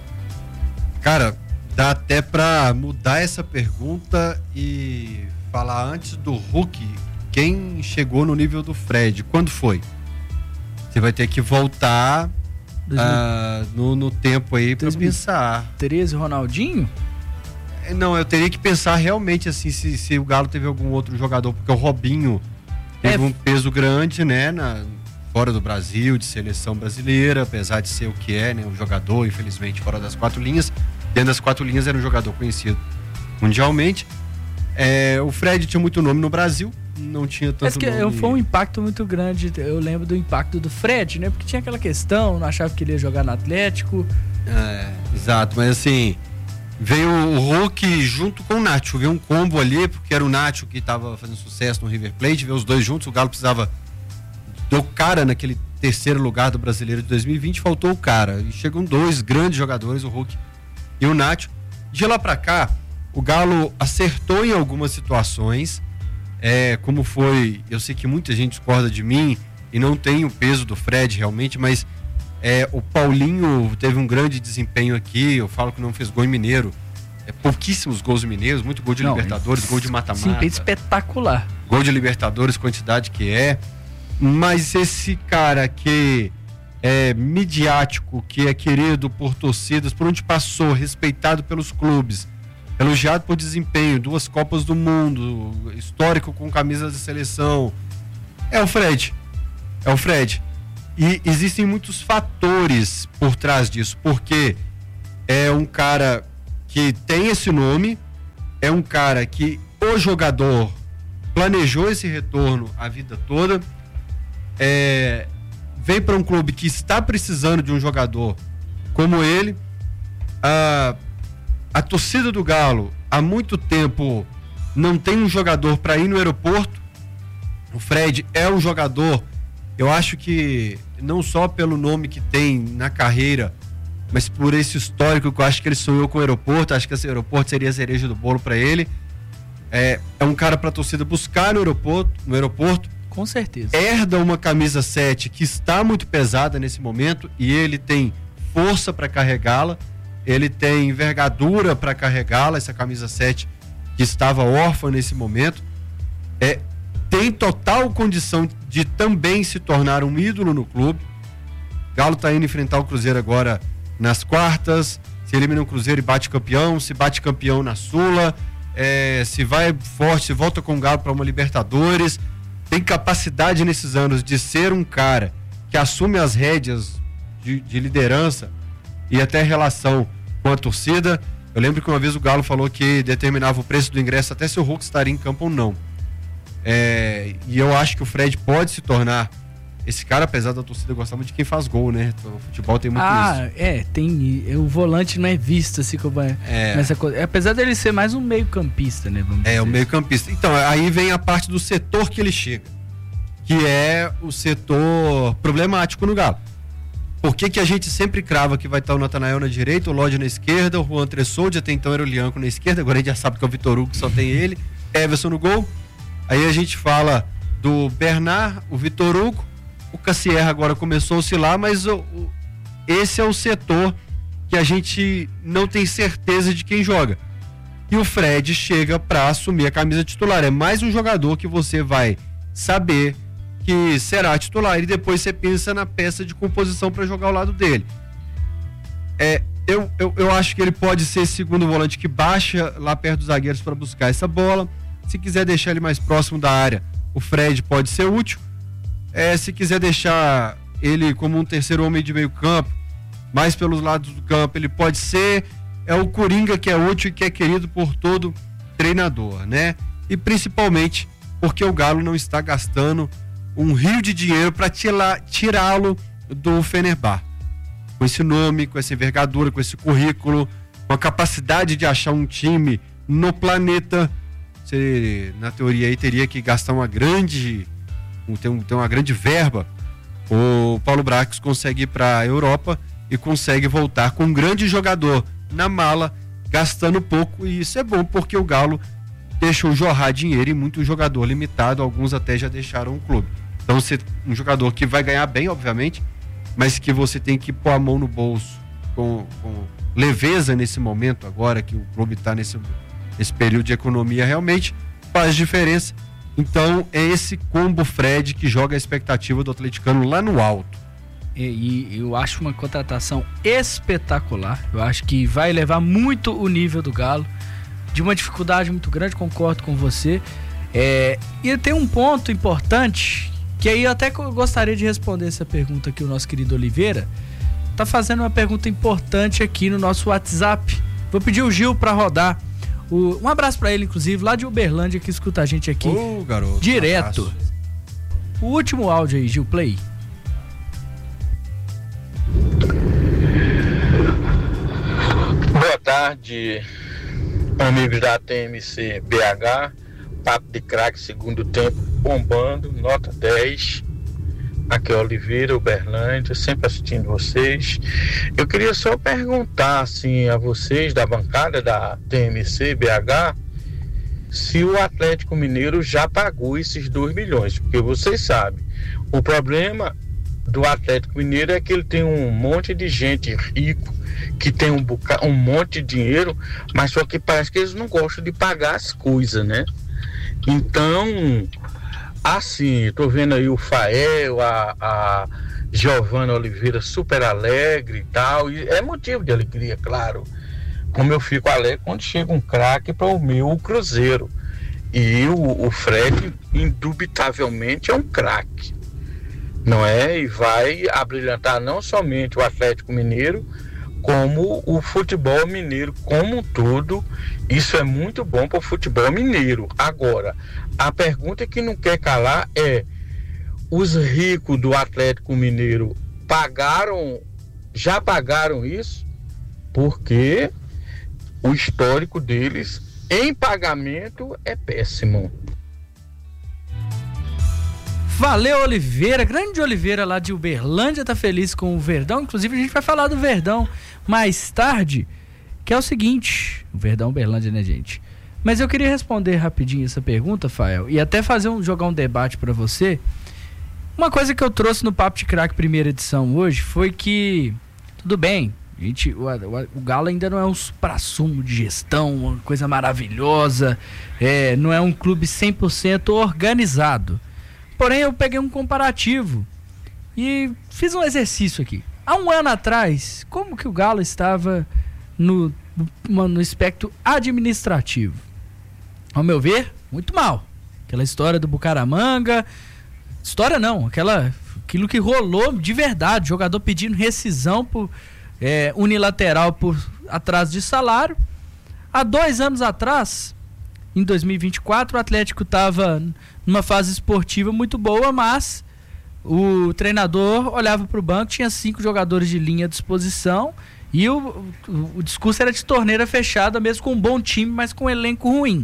Cara, dá até pra mudar essa pergunta e falar antes do Hulk, quem chegou no nível do Fred, quando foi? Você vai ter que voltar uh, no, no tempo aí pra pensar. treze, Ronaldinho? Não, eu teria que pensar realmente assim, se, se o Galo teve algum outro jogador, porque o Robinho teve é. um peso grande, né, na, fora do Brasil, de seleção brasileira, apesar de ser o que é, né, um jogador, infelizmente, fora das quatro linhas. Dentro das quatro linhas era um jogador conhecido mundialmente. É, o Fred tinha muito nome no Brasil, não tinha tanto Mas que nome. Foi um impacto muito grande, eu lembro do impacto do Fred, né? Porque tinha aquela questão, não achava que ele ia jogar no Atlético. É, exato, mas assim, veio o Hulk junto com o Nacho, veio um combo ali, porque era o Nacho que estava fazendo sucesso no River Plate, veio os dois juntos, o Galo precisava do cara naquele terceiro lugar do Brasileiro de dois mil e vinte, faltou o cara, e chegam dois grandes jogadores, o Hulk e o Nacho. De lá pra cá, o Galo acertou em algumas situações, é, como foi, eu sei que muita gente discorda de mim e não tem o peso do Fred realmente, mas é, o Paulinho teve um grande desempenho aqui, eu falo que não fez gol em Mineiro, é, pouquíssimos gols em Mineiros, muito gol de não, Libertadores, gol de mata-mata. Sim, espetacular. Gol de Libertadores, quantidade que é, mas esse cara que é midiático, que é querido por torcidas, por onde passou, respeitado pelos clubes, elogiado por desempenho, duas Copas do Mundo, histórico com camisas de seleção. É o Fred. É o Fred. E existem muitos fatores por trás disso, porque é um cara que tem esse nome, é um cara que o jogador planejou esse retorno a vida toda, é, vem para um clube que está precisando de um jogador como ele. A, a torcida do Galo há muito tempo não tem um jogador para ir no aeroporto. O Fred é um jogador, eu acho que não só pelo nome que tem na carreira, mas por esse histórico que eu acho que ele sonhou com o aeroporto. Acho que esse aeroporto seria a cereja do bolo para ele. É, é um cara para a torcida buscar no aeroporto, no aeroporto. Com certeza. Herda uma camisa sete que está muito pesada nesse momento e ele tem força para carregá-la, ele tem envergadura para carregá-la, essa camisa sete que estava órfã nesse momento. É, tem total condição de também se tornar um ídolo no clube. Galo está indo enfrentar o Cruzeiro agora nas quartas, se elimina o Cruzeiro e bate campeão, se bate campeão na Sula, é, se vai forte, se volta com o Galo para uma Libertadores. Tem capacidade nesses anos de ser um cara que assume as rédeas de, de liderança e até relação com a torcida. Eu lembro que uma vez o Galo falou que determinava o preço do ingresso até se o Hulk estaria em campo ou não. É, e eu acho que o Fred pode se tornar esse cara, apesar da torcida gostar muito de quem faz gol, né? Então, o futebol tem muito ah, isso. é, tem. O volante não é visto assim como é, É. nessa coisa. Apesar dele ser mais um meio-campista, né? Vamos É, dizer. o meio-campista. Então, aí vem a parte do setor que ele chega, que é o setor problemático no Galo. Por que que a gente sempre crava que vai estar o Natanael na direita, o Lodge na esquerda, o Juan Tressoldi, até então era o Lianco na esquerda, agora a gente já sabe que é o Vitor Hugo, que só tem ele, Everson no gol. Aí a gente fala do Bernard, o Vitor Hugo, o Cassierra agora começou a oscilar, mas o, o, esse é o setor que a gente não tem certeza de quem joga. E o Fred chega para assumir a camisa titular. É mais um jogador que você vai saber que será titular e depois você pensa na peça de composição para jogar ao lado dele. É, eu, eu, eu acho que ele pode ser segundo volante que baixa lá perto dos zagueiros para buscar essa bola. Se quiser deixar ele mais próximo da área, o Fred pode ser útil. É, se quiser deixar ele como um terceiro homem de meio campo, mais pelos lados do campo, ele pode ser. É o Coringa que é útil e que é querido por todo treinador, né? E principalmente porque o Galo não está gastando um rio de dinheiro para tirá-lo do Fenerbahçe. Com esse nome, com essa envergadura, com esse currículo, com a capacidade de achar um time no planeta, você, na teoria aí, teria que gastar uma grande, ter, um, ter uma grande verba. O Paulo Brax consegue ir para a Europa e consegue voltar com um grande jogador na mala, gastando pouco, e isso é bom porque o Galo deixou jorrar dinheiro e muito jogador limitado, alguns até já deixaram o clube. Então, você, um jogador que vai ganhar bem, obviamente, mas que você tem que pôr a mão no bolso com, com leveza nesse momento agora que o clube está nesse, nesse período de economia, realmente faz diferença. Então, é esse combo Fred que joga a expectativa do atleticano lá no alto. E, e eu acho uma contratação espetacular. Eu acho que vai elevar muito o nível do Galo, de uma dificuldade muito grande, concordo com você. É, e tem um ponto importante, que aí eu até gostaria de responder essa pergunta que o nosso querido Oliveira tá fazendo uma pergunta importante aqui no nosso WhatsApp. Vou pedir o Gil para rodar. O, um abraço para ele, inclusive, lá de Uberlândia, que escuta a gente aqui. Ô, garoto, direto. Um o último áudio aí, Gil, play. Boa tarde, amigos da T M C B H. Papo de craque, segundo tempo, bombando, nota dez. Aqui é Oliveira, Uberlândia, sempre assistindo vocês. Eu queria só perguntar assim, a vocês da bancada da T M C B H se o Atlético Mineiro já pagou esses dois milhões, porque vocês sabem, o problema do Atlético Mineiro é que ele tem um monte de gente rico que tem um, boca, um monte de dinheiro, mas só que parece que eles não gostam de pagar as coisas, né? Então, assim, tô vendo aí o Fael, a, a Giovana Oliveira super alegre e tal, e é motivo de alegria, claro, como eu fico alegre quando chega um craque para o meu Cruzeiro. E o, o Fred, indubitavelmente, é um craque, não é? E vai abrilhantar não somente o Atlético Mineiro, como o futebol mineiro como um todo. Isso é muito bom para o futebol mineiro. Agora, a pergunta que não quer calar é: os ricos do Atlético Mineiro pagaram, já pagaram isso? Porque o histórico deles em pagamento é péssimo. Valeu, Oliveira, grande Oliveira lá de Uberlândia, tá feliz com o Verdão. Inclusive a gente vai falar do Verdão mais tarde, que é o seguinte, o Verdão Uberlândia, né, gente? Mas eu queria responder rapidinho essa pergunta, Fael, e até fazer um, jogar um debate para você. Uma coisa que eu trouxe no Papo de Craque primeira edição hoje foi que, tudo bem, gente, o, o, o Galo ainda não é um supra-sumo de gestão, uma coisa maravilhosa, é, não é um clube cem por cento organizado. Porém, eu peguei um comparativo e fiz um exercício aqui. Há um ano atrás, como que o Galo estava no, no, no aspecto administrativo? Ao meu ver, muito mal. Aquela história do Bucaramanga, história não, aquela, aquilo que rolou de verdade, jogador pedindo rescisão por é, unilateral por atraso de salário. Há dois anos atrás, em dois mil e vinte e quatro, o Atlético estava numa fase esportiva muito boa, mas o treinador olhava para o banco, tinha cinco jogadores de linha à disposição e o, o, o discurso era de torneira fechada, mesmo com um bom time, mas com um elenco ruim.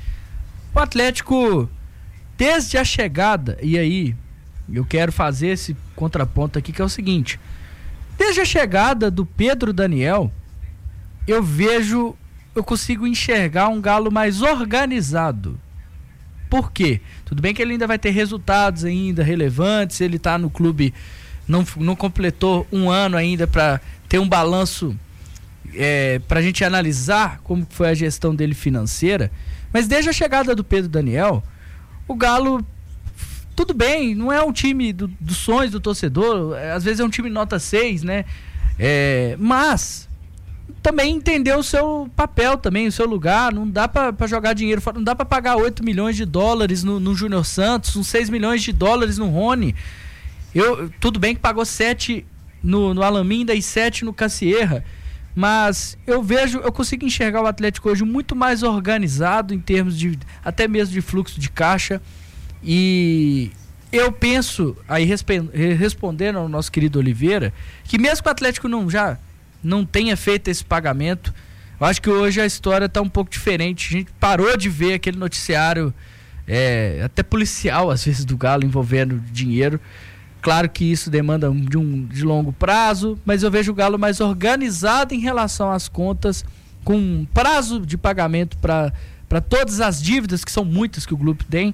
O Atlético, desde a chegada, e aí eu quero fazer esse contraponto aqui, que é o seguinte: desde a chegada do Pedro Daniel, eu vejo, eu consigo enxergar um Galo mais organizado. Por quê? Tudo bem que ele ainda vai ter resultados ainda relevantes, ele está no clube, não, não completou um ano ainda para ter um balanço é, para a gente analisar como foi a gestão dele financeira, mas desde a chegada do Pedro Daniel, o Galo, tudo bem, não é um time do, dos sonhos do torcedor, às vezes é um time nota seis, né? É, mas também entendeu o seu papel também, o seu lugar. Não dá para jogar dinheiro, não dá para pagar oito milhões de dólares no, no Júnior Santos, uns seis milhões de dólares no Rony. Eu, tudo bem que pagou sete no, no Alaminda e sete no Cassierra, mas eu vejo, eu consigo enxergar o Atlético hoje muito mais organizado em termos de, até mesmo de fluxo de caixa. E eu penso, aí respe, respondendo ao nosso querido Oliveira, que mesmo que o Atlético não já não tenha feito esse pagamento, eu acho que hoje a história está um pouco diferente. A gente parou de ver aquele noticiário é, até policial às vezes do Galo envolvendo dinheiro. Claro que isso demanda de um de longo prazo, mas eu vejo o Galo mais organizado em relação às contas, com um prazo de pagamento para para todas as dívidas, que são muitas que o grupo tem,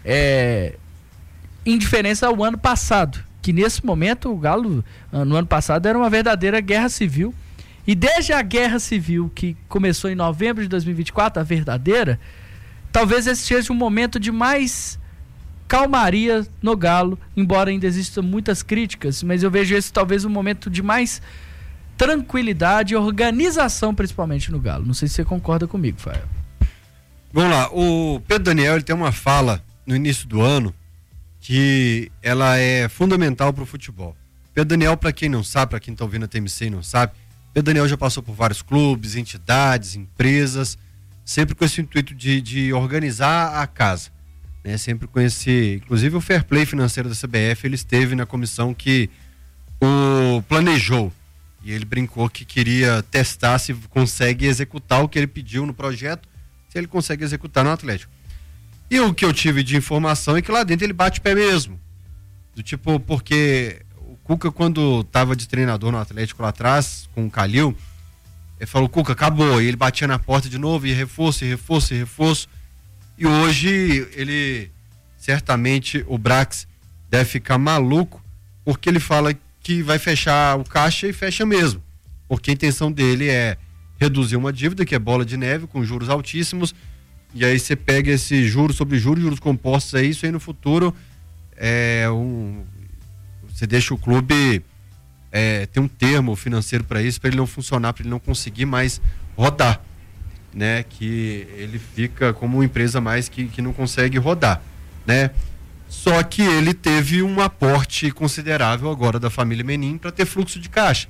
é, em diferença ao ano passado, que nesse momento o Galo, no ano passado, era uma verdadeira guerra civil. E desde a guerra civil que começou em novembro de dois mil e vinte e quatro, a verdadeira, talvez esse seja um momento de mais calmaria no Galo, embora ainda existam muitas críticas, mas eu vejo esse talvez um momento de mais tranquilidade e organização, principalmente no Galo. Não sei se você concorda comigo, Fael. Vamos lá, o Pedro Daniel, ele tem uma fala no início do ano que ela é fundamental para o futebol. Pedro Daniel, para quem não sabe, para quem está ouvindo a T M C e não sabe, Pedro Daniel já passou por vários clubes, entidades, empresas, sempre com esse intuito de, de organizar a casa, né? Sempre com esse, inclusive o fair play financeiro da C B F, ele esteve na comissão que o planejou, e ele brincou que queria testar se consegue executar o que ele pediu no projeto, se ele consegue executar no Atlético. E o que eu tive de informação é que lá dentro ele bate pé mesmo. Do tipo, porque o Cuca, quando estava de treinador no Atlético lá atrás, com o Calil, ele falou: Cuca, acabou. E ele batia na porta de novo, e reforço, e reforço, e reforço. E hoje ele, certamente, o Brax deve ficar maluco, porque ele fala que vai fechar o caixa e fecha mesmo. Porque a intenção dele é reduzir uma dívida, que é bola de neve, com juros altíssimos. E aí você pega esse juros sobre juros, juros compostos aí, isso aí no futuro é um, você deixa o clube é, tem um termo financeiro para isso, para ele não funcionar, para ele não conseguir mais rodar, né? Que ele fica como uma empresa mais que, que não consegue rodar, né? Só que ele teve um aporte considerável agora da família Menin para ter fluxo de caixa.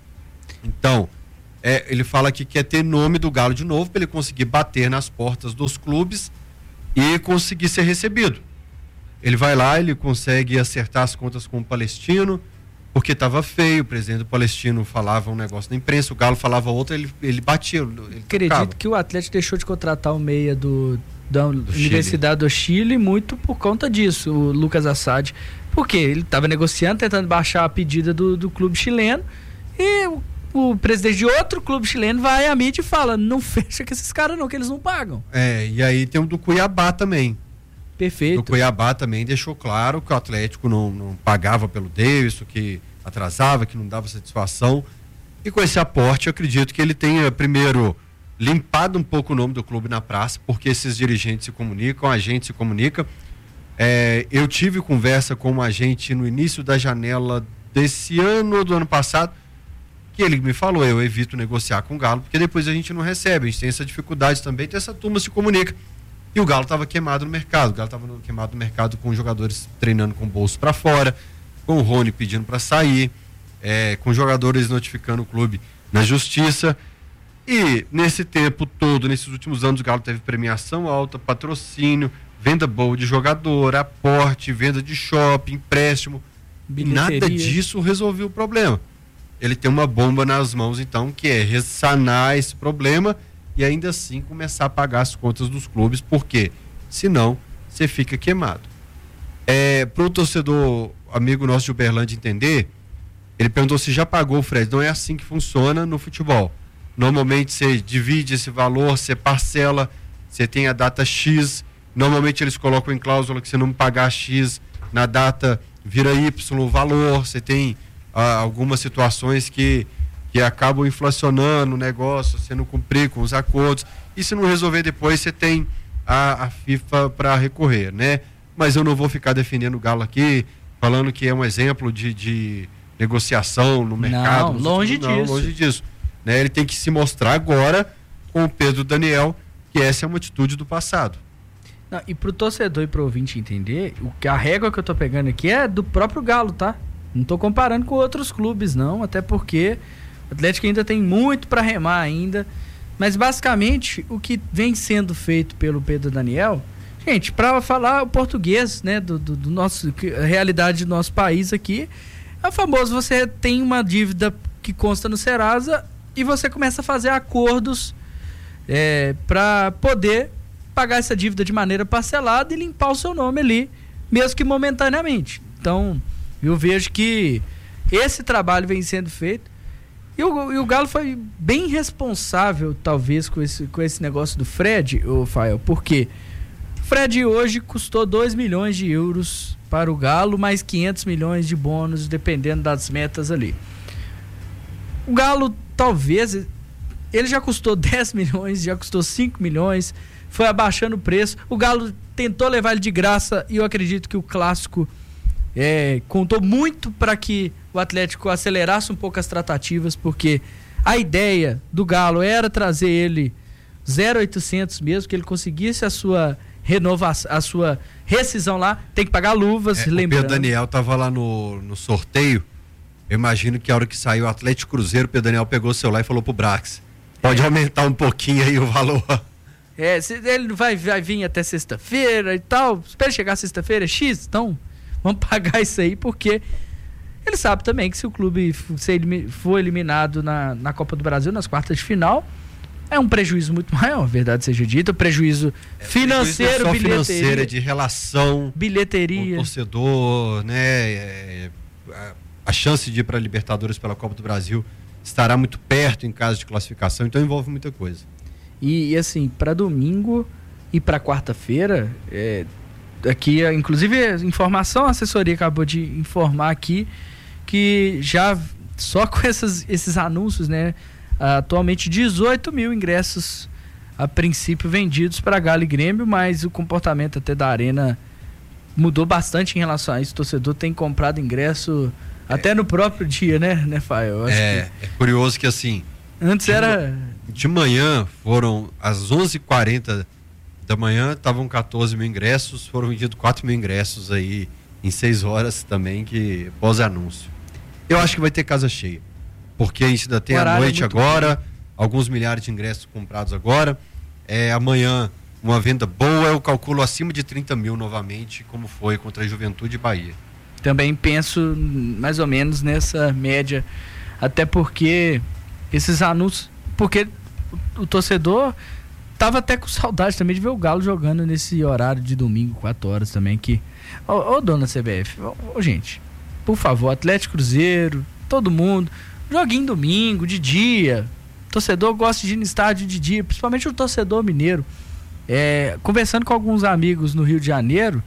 Então, é, ele fala que quer ter nome do Galo de novo para ele conseguir bater nas portas dos clubes e conseguir ser recebido. Ele vai lá, ele consegue acertar as contas com o Palestino, porque estava feio, o presidente do Palestino falava um negócio na imprensa, o Galo falava outro, ele, ele batia. Ele Acredito tocava. que o Atlético deixou de contratar o meia do, da Universidade do Chile muito por conta disso, o Lucas Assad. Porque ele estava negociando, tentando baixar a pedida do, do clube chileno, e o, o presidente de outro clube chileno vai à mídia e fala: não fecha com esses caras não, que eles não pagam. É, e aí tem o do Cuiabá também. Perfeito. O Cuiabá também deixou claro que o Atlético não, não pagava pelo Davidson, que atrasava, que não dava satisfação. E com esse aporte, eu acredito que ele tenha, primeiro, limpado um pouco o nome do clube na praça, porque esses dirigentes se comunicam, a gente se comunica. É, eu tive conversa com um agente no início da janela desse ano ou do ano passado, que ele me falou: eu evito negociar com o Galo, porque depois a gente não recebe, a gente tem essa dificuldade também, então essa turma se comunica. E o Galo estava queimado no mercado. O Galo estava queimado no mercado com jogadores treinando com o bolso para fora, com o Rony pedindo para sair, é, com jogadores notificando o clube na justiça. E nesse tempo todo, nesses últimos anos, o Galo teve premiação alta, patrocínio, venda boa de jogador, aporte, venda de shopping, empréstimo. E nada disso resolveu o problema. Ele tem uma bomba nas mãos, então, que é sanar esse problema e ainda assim começar a pagar as contas dos clubes, porque senão você fica queimado. É, para o torcedor amigo nosso de Uberlândia entender, ele perguntou se já pagou o Fred. Não é assim que funciona no futebol. Normalmente você divide esse valor, você parcela, você tem a data X, normalmente eles colocam em cláusula que se não pagar X, na data vira Y o valor, você tem ah, algumas situações que que acabam inflacionando o negócio, você não cumprir com os acordos, e se não resolver depois, você tem a, a FIFA para recorrer, né? Mas eu não vou ficar defendendo o Galo aqui, falando que é um exemplo de, de negociação no mercado. Não, longe não, disso. longe disso. Né? Ele tem que se mostrar agora com o Pedro Daniel, que essa é uma atitude do passado. Não, e pro torcedor e pro ouvinte entender, o que a régua que eu tô pegando aqui é do próprio Galo, tá? Não tô comparando com outros clubes, não, até porque o Atlético ainda tem muito para remar ainda, mas basicamente o que vem sendo feito pelo Pedro Daniel, gente, para falar o português, né, do, do, do nosso, a realidade do nosso país aqui, é o famoso: você tem uma dívida que consta no Serasa e você começa a fazer acordos é, para poder pagar essa dívida de maneira parcelada e limpar o seu nome ali, mesmo que momentaneamente. Então, eu vejo que esse trabalho vem sendo feito. E o, e o Galo foi bem responsável, talvez, com esse, com esse negócio do Fred, ô Fael, porque o Fred hoje custou dois milhões de euros para o Galo, mais quinhentos milhões de bônus, dependendo das metas ali. O Galo, talvez, ele já custou dez milhões, já custou cinco milhões, foi abaixando o preço. O Galo tentou levar ele de graça e eu acredito que o clássico é, contou muito para que o Atlético acelerasse um pouco as tratativas, porque a ideia do Galo era trazer ele zero oitocentos mesmo, que ele conseguisse a sua renovação, a sua rescisão lá, tem que pagar luvas, é, lembrando. O Pedro Daniel tava lá no, no sorteio, eu imagino que a hora que saiu o Atlético Cruzeiro, o Pedro Daniel pegou o celular e falou pro Brax: pode é. aumentar um pouquinho aí o valor. É, ele vai, vai vir até sexta-feira e tal, espera chegar sexta-feira, é X, então vamos pagar isso aí, porque ele sabe também que se o clube for eliminado na, na Copa do Brasil, nas quartas de final, é um prejuízo muito maior, verdade seja dita, prejuízo é, financeiro, prejuízo bilheteria, financeira, de relação, bilheteria, com o torcedor, né? É, a chance de ir para a Libertadores pela Copa do Brasil estará muito perto em caso de classificação, então envolve muita coisa. E, e assim, para domingo e para quarta-feira, é, aqui, inclusive, informação, a assessoria acabou de informar aqui que já só com essas, esses anúncios, né, atualmente dezoito mil ingressos a princípio vendidos para Galo e Grêmio, mas o comportamento até da Arena mudou bastante em relação a isso. O torcedor tem comprado ingresso Até no próprio dia, né, né, Fael? É, que... é curioso que assim... Antes de, era... De manhã, foram às onze e quarenta da manhã, estavam quatorze mil ingressos, foram vendidos quatro mil ingressos aí em seis horas também, que pós-anúncio. Eu acho que vai ter casa cheia, porque a gente ainda tem a noite é agora, bom. Alguns milhares de ingressos comprados agora. É, amanhã, uma venda boa, eu calculo acima de trinta mil novamente, como foi contra a Juventude e Bahia. Também penso mais ou menos nessa média, até porque esses anúncios, porque o, o torcedor tava até com saudade também de ver o Galo jogando nesse horário de domingo, quatro horas também, que ô, ô dona C B F, ô, ô gente, por favor, Atlético Cruzeiro, todo mundo, joguinho domingo, de dia, torcedor gosta de ir no estádio de dia, principalmente o torcedor mineiro. É, conversando com alguns amigos no Rio de Janeiro,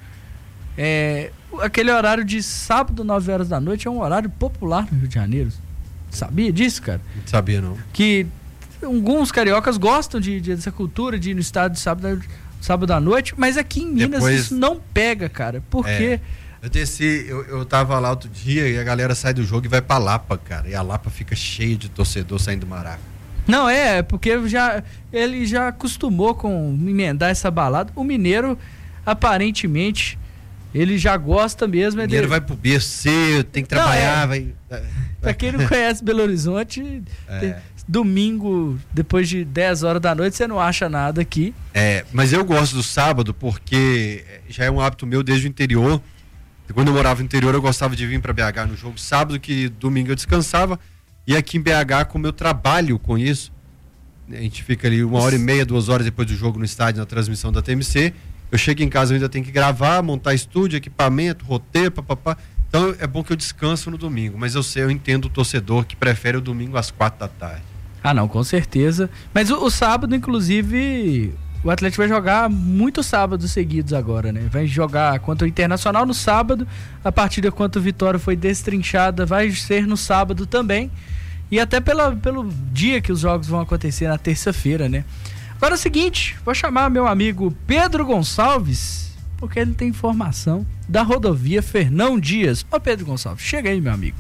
é, aquele horário de sábado, nove horas da noite, é um horário popular no Rio de Janeiro. Sabia disso, cara? Não sabia, não. Que alguns cariocas gostam de, de, dessa cultura de ir no estádio de sábado, sábado à noite, mas aqui em Minas Depois, isso não pega, cara. Por quê? É, eu desci, eu, eu tava lá outro dia e a galera sai do jogo e vai pra Lapa, cara. E a Lapa fica cheia de torcedor saindo do Maraca. Não, é, porque já, ele já acostumou com emendar essa balada. O mineiro, aparentemente, ele já gosta mesmo. O mineiro de... vai pro B C, tem que trabalhar, não, é. vai... Pra quem não conhece Belo Horizonte, é. domingo, depois de dez horas da noite, você não acha nada aqui. É, mas eu gosto do sábado porque já é um hábito meu desde o interior. Quando eu morava no interior, eu gostava de vir pra B H no jogo sábado, que domingo eu descansava. E aqui em B H, como eu trabalho com isso, a gente fica ali uma hora e meia, duas horas depois do jogo no estádio, na transmissão da T M C. Eu chego em casa, eu ainda tenho que gravar, montar estúdio, equipamento, roteiro, papapá. Então é bom que eu descanso no domingo, mas eu sei, eu entendo o torcedor que prefere o domingo às quatro da tarde. Ah, não, com certeza. Mas o, o sábado, inclusive, o Atlético vai jogar muitos sábados seguidos agora, né? Vai jogar contra o Internacional no sábado, a partida contra o Vitória foi destrinchada, vai ser no sábado também. E até pela, pelo dia que os jogos vão acontecer na terça-feira, né? Agora é o seguinte, vou chamar meu amigo Pedro Gonçalves, porque ele tem informação da rodovia Fernão Dias. Ô Pedro Gonçalves, chega aí, meu amigo.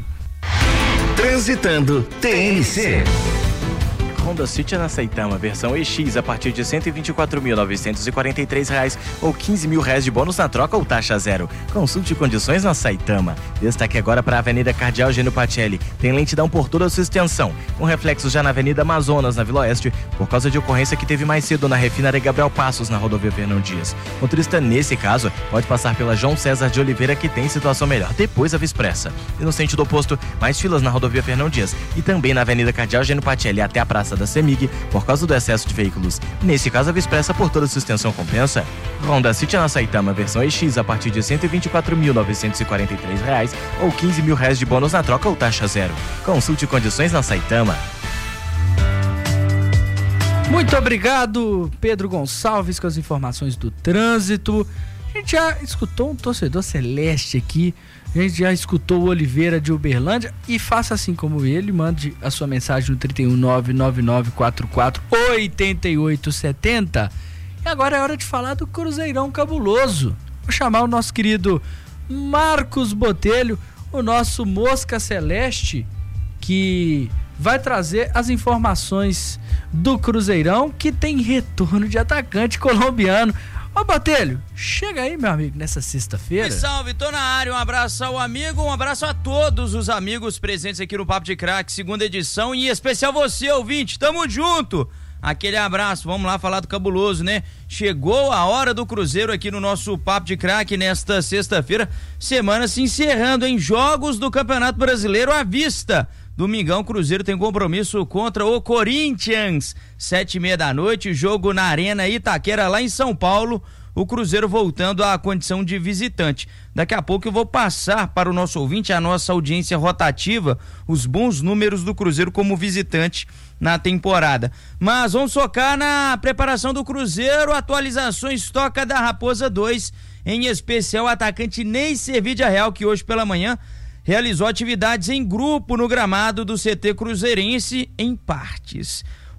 Transitando T N C. Honda City na Saitama, versão E X a partir de cento e vinte e quatro mil novecentos e quarenta e três reais ou quinze mil reais de bônus na troca ou taxa zero. Consulte condições na Saitama. Destaque agora para a Avenida Cardeal Gênio Pacelli. Tem lentidão por toda a sua extensão, com reflexos já na Avenida Amazonas, na Vila Oeste, por causa de ocorrência que teve mais cedo na Refinaria Gabriel Passos, na rodovia Fernão Dias. Motorista, nesse caso, pode passar pela João César de Oliveira, que tem situação melhor, depois a Vispressa. E no sentido oposto, mais filas na rodovia Fernão Dias e também na Avenida Cardeal Gênio Pacelli até a Praça da Semig, por causa do excesso de veículos. Nesse caso, a Vispressa por toda a sua extensão compensa. Honda City na Saitama, versão E X a partir de cento e vinte e quatro mil novecentos e quarenta e três reais ou quinze mil reais de bônus na troca ou taxa zero. Consulte condições na Saitama. Muito obrigado, Pedro Gonçalves, com as informações do trânsito. A gente já escutou um torcedor celeste aqui. A gente já escutou o Oliveira de Uberlândia. E faça assim como ele, mande a sua mensagem no trinta e um, nove nove nove quatro quatro, oito oito sete zero. E agora é hora de falar do Cruzeirão Cabuloso. Vou chamar o nosso querido Marcos Botelho, o nosso Mosca Celeste, que vai trazer as informações do Cruzeirão, que tem retorno de atacante colombiano. Ô Botelho, chega aí, meu amigo, nessa sexta-feira. Salve, tô na área, um abraço ao amigo, um abraço a todos os amigos presentes aqui no Papo de Craque, segunda edição, e em especial você, ouvinte, tamo junto. Aquele abraço, vamos lá falar do Cabuloso, né? Chegou a hora do Cruzeiro aqui no nosso Papo de Craque nesta sexta-feira, semana se encerrando em jogos do Campeonato Brasileiro à vista. Domingão, Cruzeiro tem compromisso contra o Corinthians, sete e meia da noite, jogo na Arena Itaquera, lá em São Paulo, o Cruzeiro voltando à condição de visitante. Daqui a pouco eu vou passar para o nosso ouvinte, a nossa audiência rotativa, os bons números do Cruzeiro como visitante na temporada. Mas vamos focar na preparação do Cruzeiro, atualizações Toca da Raposa dois, em especial o atacante Ney Servídia Real, que hoje pela manhã realizou atividades em grupo no gramado do C T Cruzeirense em partes.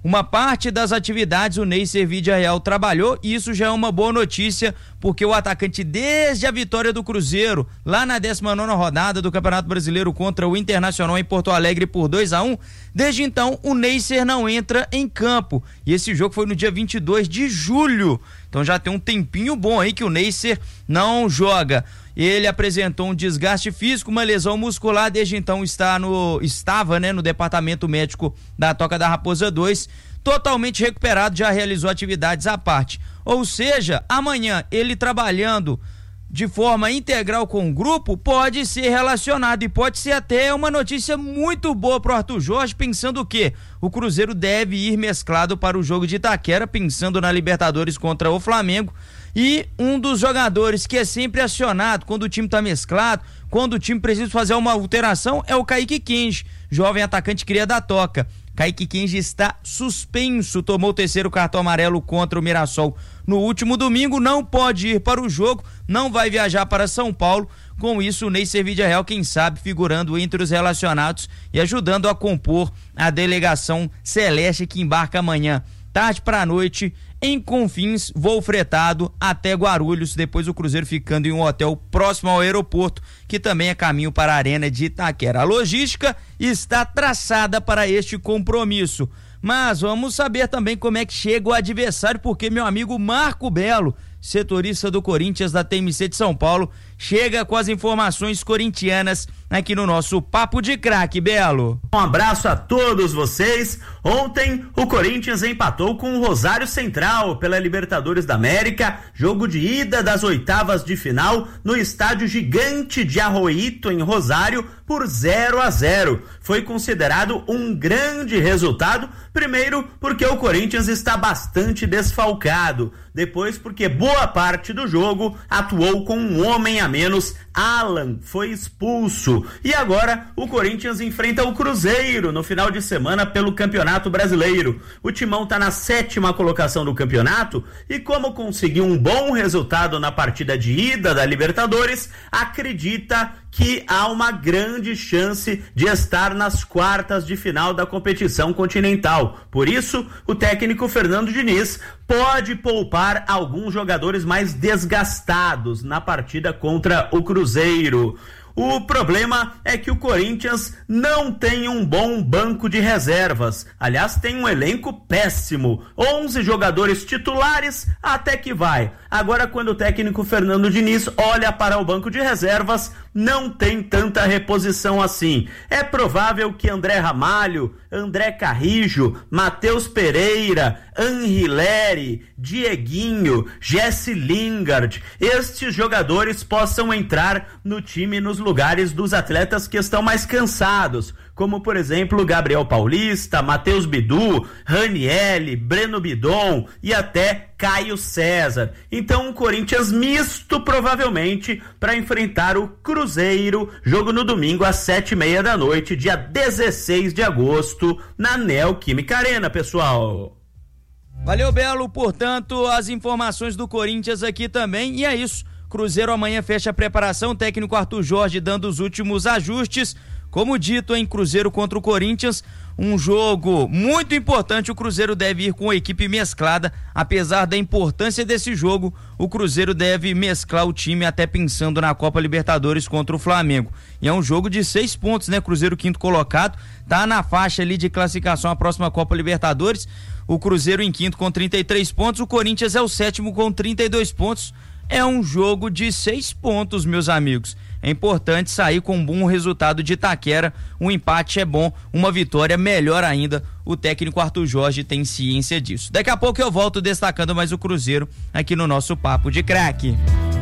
Uma parte das atividades o Neisser Vidiarreal trabalhou e isso já é uma boa notícia, porque o atacante, desde a vitória do Cruzeiro, lá na décima nona rodada do Campeonato Brasileiro contra o Internacional em Porto Alegre por dois a um, desde então o Neisser não entra em campo. E esse jogo foi no dia vinte e dois de julho. Então já tem um tempinho bom aí que o Neisser não joga. Ele apresentou um desgaste físico, uma lesão muscular, desde então está no, estava né, no departamento médico da Toca da Raposa dois, totalmente recuperado, já realizou atividades à parte. Ou seja, amanhã ele trabalhando de forma integral com o grupo, pode ser relacionado e pode ser até uma notícia muito boa pro Arthur Jorge, pensando que o Cruzeiro deve ir mesclado para o jogo de Itaquera, pensando na Libertadores contra o Flamengo. E um dos jogadores que é sempre acionado quando o time tá mesclado, quando o time precisa fazer uma alteração, é o Kaique Kenji, jovem atacante cria da Toca. Kaique Kenji está suspenso, tomou o terceiro cartão amarelo contra o Mirassol no último domingo, não pode ir para o jogo, não vai viajar para São Paulo. Com isso, o Neisser Vidiarreal, quem sabe, figurando entre os relacionados e ajudando a compor a delegação celeste que embarca amanhã, tarde para a noite, em Confins, voo fretado até Guarulhos, depois o Cruzeiro ficando em um hotel próximo ao aeroporto, que também é caminho para a Arena de Itaquera. A logística está traçada para este compromisso, mas vamos saber também como é que chega o adversário, porque meu amigo Marco Belo, setorista do Corinthians da T M C de São Paulo, chega com as informações corintianas aqui no nosso Papo de Craque. Belo. Um abraço a todos vocês. Ontem o Corinthians empatou com o Rosário Central pela Libertadores da América, jogo de ida das oitavas de final no estádio Gigante de Arroito em Rosário por zero a zero. Foi considerado um grande resultado, primeiro porque o Corinthians está bastante desfalcado, depois porque boa parte do jogo atuou com um homem a menos, Alan foi expulso. E agora o Corinthians enfrenta o Cruzeiro no final de semana pelo Campeonato Brasileiro. O Timão está na sétima colocação do campeonato e, como conseguiu um bom resultado na partida de ida da Libertadores, acredita que há uma grande chance de estar nas quartas de final da competição continental. Por isso, o técnico Fernando Diniz pode poupar alguns jogadores mais desgastados na partida contra o Cruzeiro. O problema é que o Corinthians não tem um bom banco de reservas. Aliás, tem um elenco péssimo. onze jogadores titulares, até que vai. Agora, quando o técnico Fernando Diniz olha para o banco de reservas, não tem tanta reposição assim. É provável que André Ramalho, André Carrijo, Matheus Pereira, Anrileri, Dieguinho, Jesse Lingard, estes jogadores possam entrar no time nos lugares dos atletas que estão mais cansados, como por exemplo Gabriel Paulista, Matheus Bidu, Ranielli, Breno Bidon e até Caio César. Então um Corinthians misto provavelmente para enfrentar o Cruzeiro, jogo no domingo às sete e meia da noite, dia dezesseis de agosto, na Neoquímica Arena, pessoal. Valeu, Belo, portanto, as informações do Corinthians aqui também, e é isso. Cruzeiro amanhã fecha a preparação, técnico Arthur Jorge dando os últimos ajustes. Como dito, em Cruzeiro contra o Corinthians, um jogo muito importante. O Cruzeiro deve ir com a equipe mesclada, apesar da importância desse jogo, o Cruzeiro deve mesclar o time até pensando na Copa Libertadores contra o Flamengo. E é um jogo de seis pontos, né? Cruzeiro quinto colocado, tá na faixa ali de classificação à próxima Copa Libertadores. O Cruzeiro em quinto com trinta e três pontos, o Corinthians é o sétimo com trinta e dois pontos. É um jogo de seis pontos, meus amigos. É importante sair com um bom resultado de Itaquera. Um empate é bom, uma vitória melhor ainda. O técnico Arthur Jorge tem ciência disso. Daqui a pouco eu volto destacando mais o Cruzeiro aqui no nosso Papo de Craque.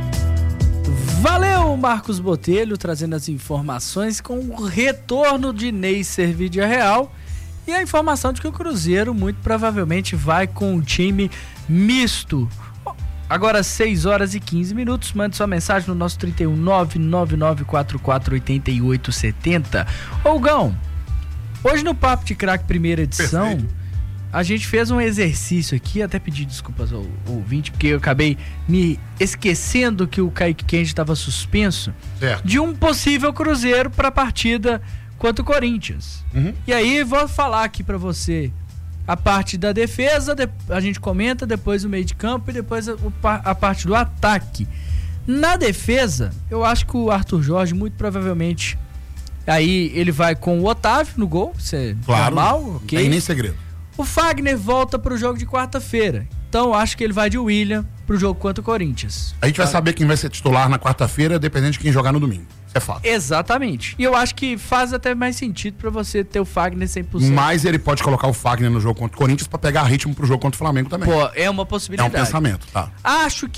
Valeu, Marcos Botelho, trazendo as informações com o retorno de Neisser Vidiarreal e a informação de que o Cruzeiro muito provavelmente vai com um time misto. Agora seis horas e quinze minutos, mande sua mensagem no nosso trinta e um, nove nove nove quatro quatro oito oito sete zero. Ô Gão, hoje no Papo de Craque primeira edição, perfeito, a gente fez um exercício aqui, até pedi desculpas ao, ao ouvinte, porque eu acabei me esquecendo que o Kaique Kenji estava suspenso, certo, de um possível Cruzeiro para a partida contra o Corinthians. Uhum. E aí vou falar aqui para você A parte da defesa, a gente comenta, depois o meio de campo e depois a, a parte do ataque. Na defesa, eu acho que o Arthur Jorge, muito provavelmente, aí ele vai com o Otávio no gol, isso é claro, normal, não ok? tem nem segredo. O Fagner volta pro jogo de quarta-feira, então eu acho que ele vai de William pro jogo contra o Corinthians. A gente vai saber quem vai ser titular na quarta-feira, dependendo de quem jogar no domingo. Isso é fato. Exatamente. E eu acho que faz até mais sentido pra você ter o Fagner cem por cento. Mas ele pode colocar o Fagner no jogo contra o Corinthians pra pegar ritmo pro jogo contra o Flamengo também. Pô, é uma possibilidade. É um pensamento, tá? Acho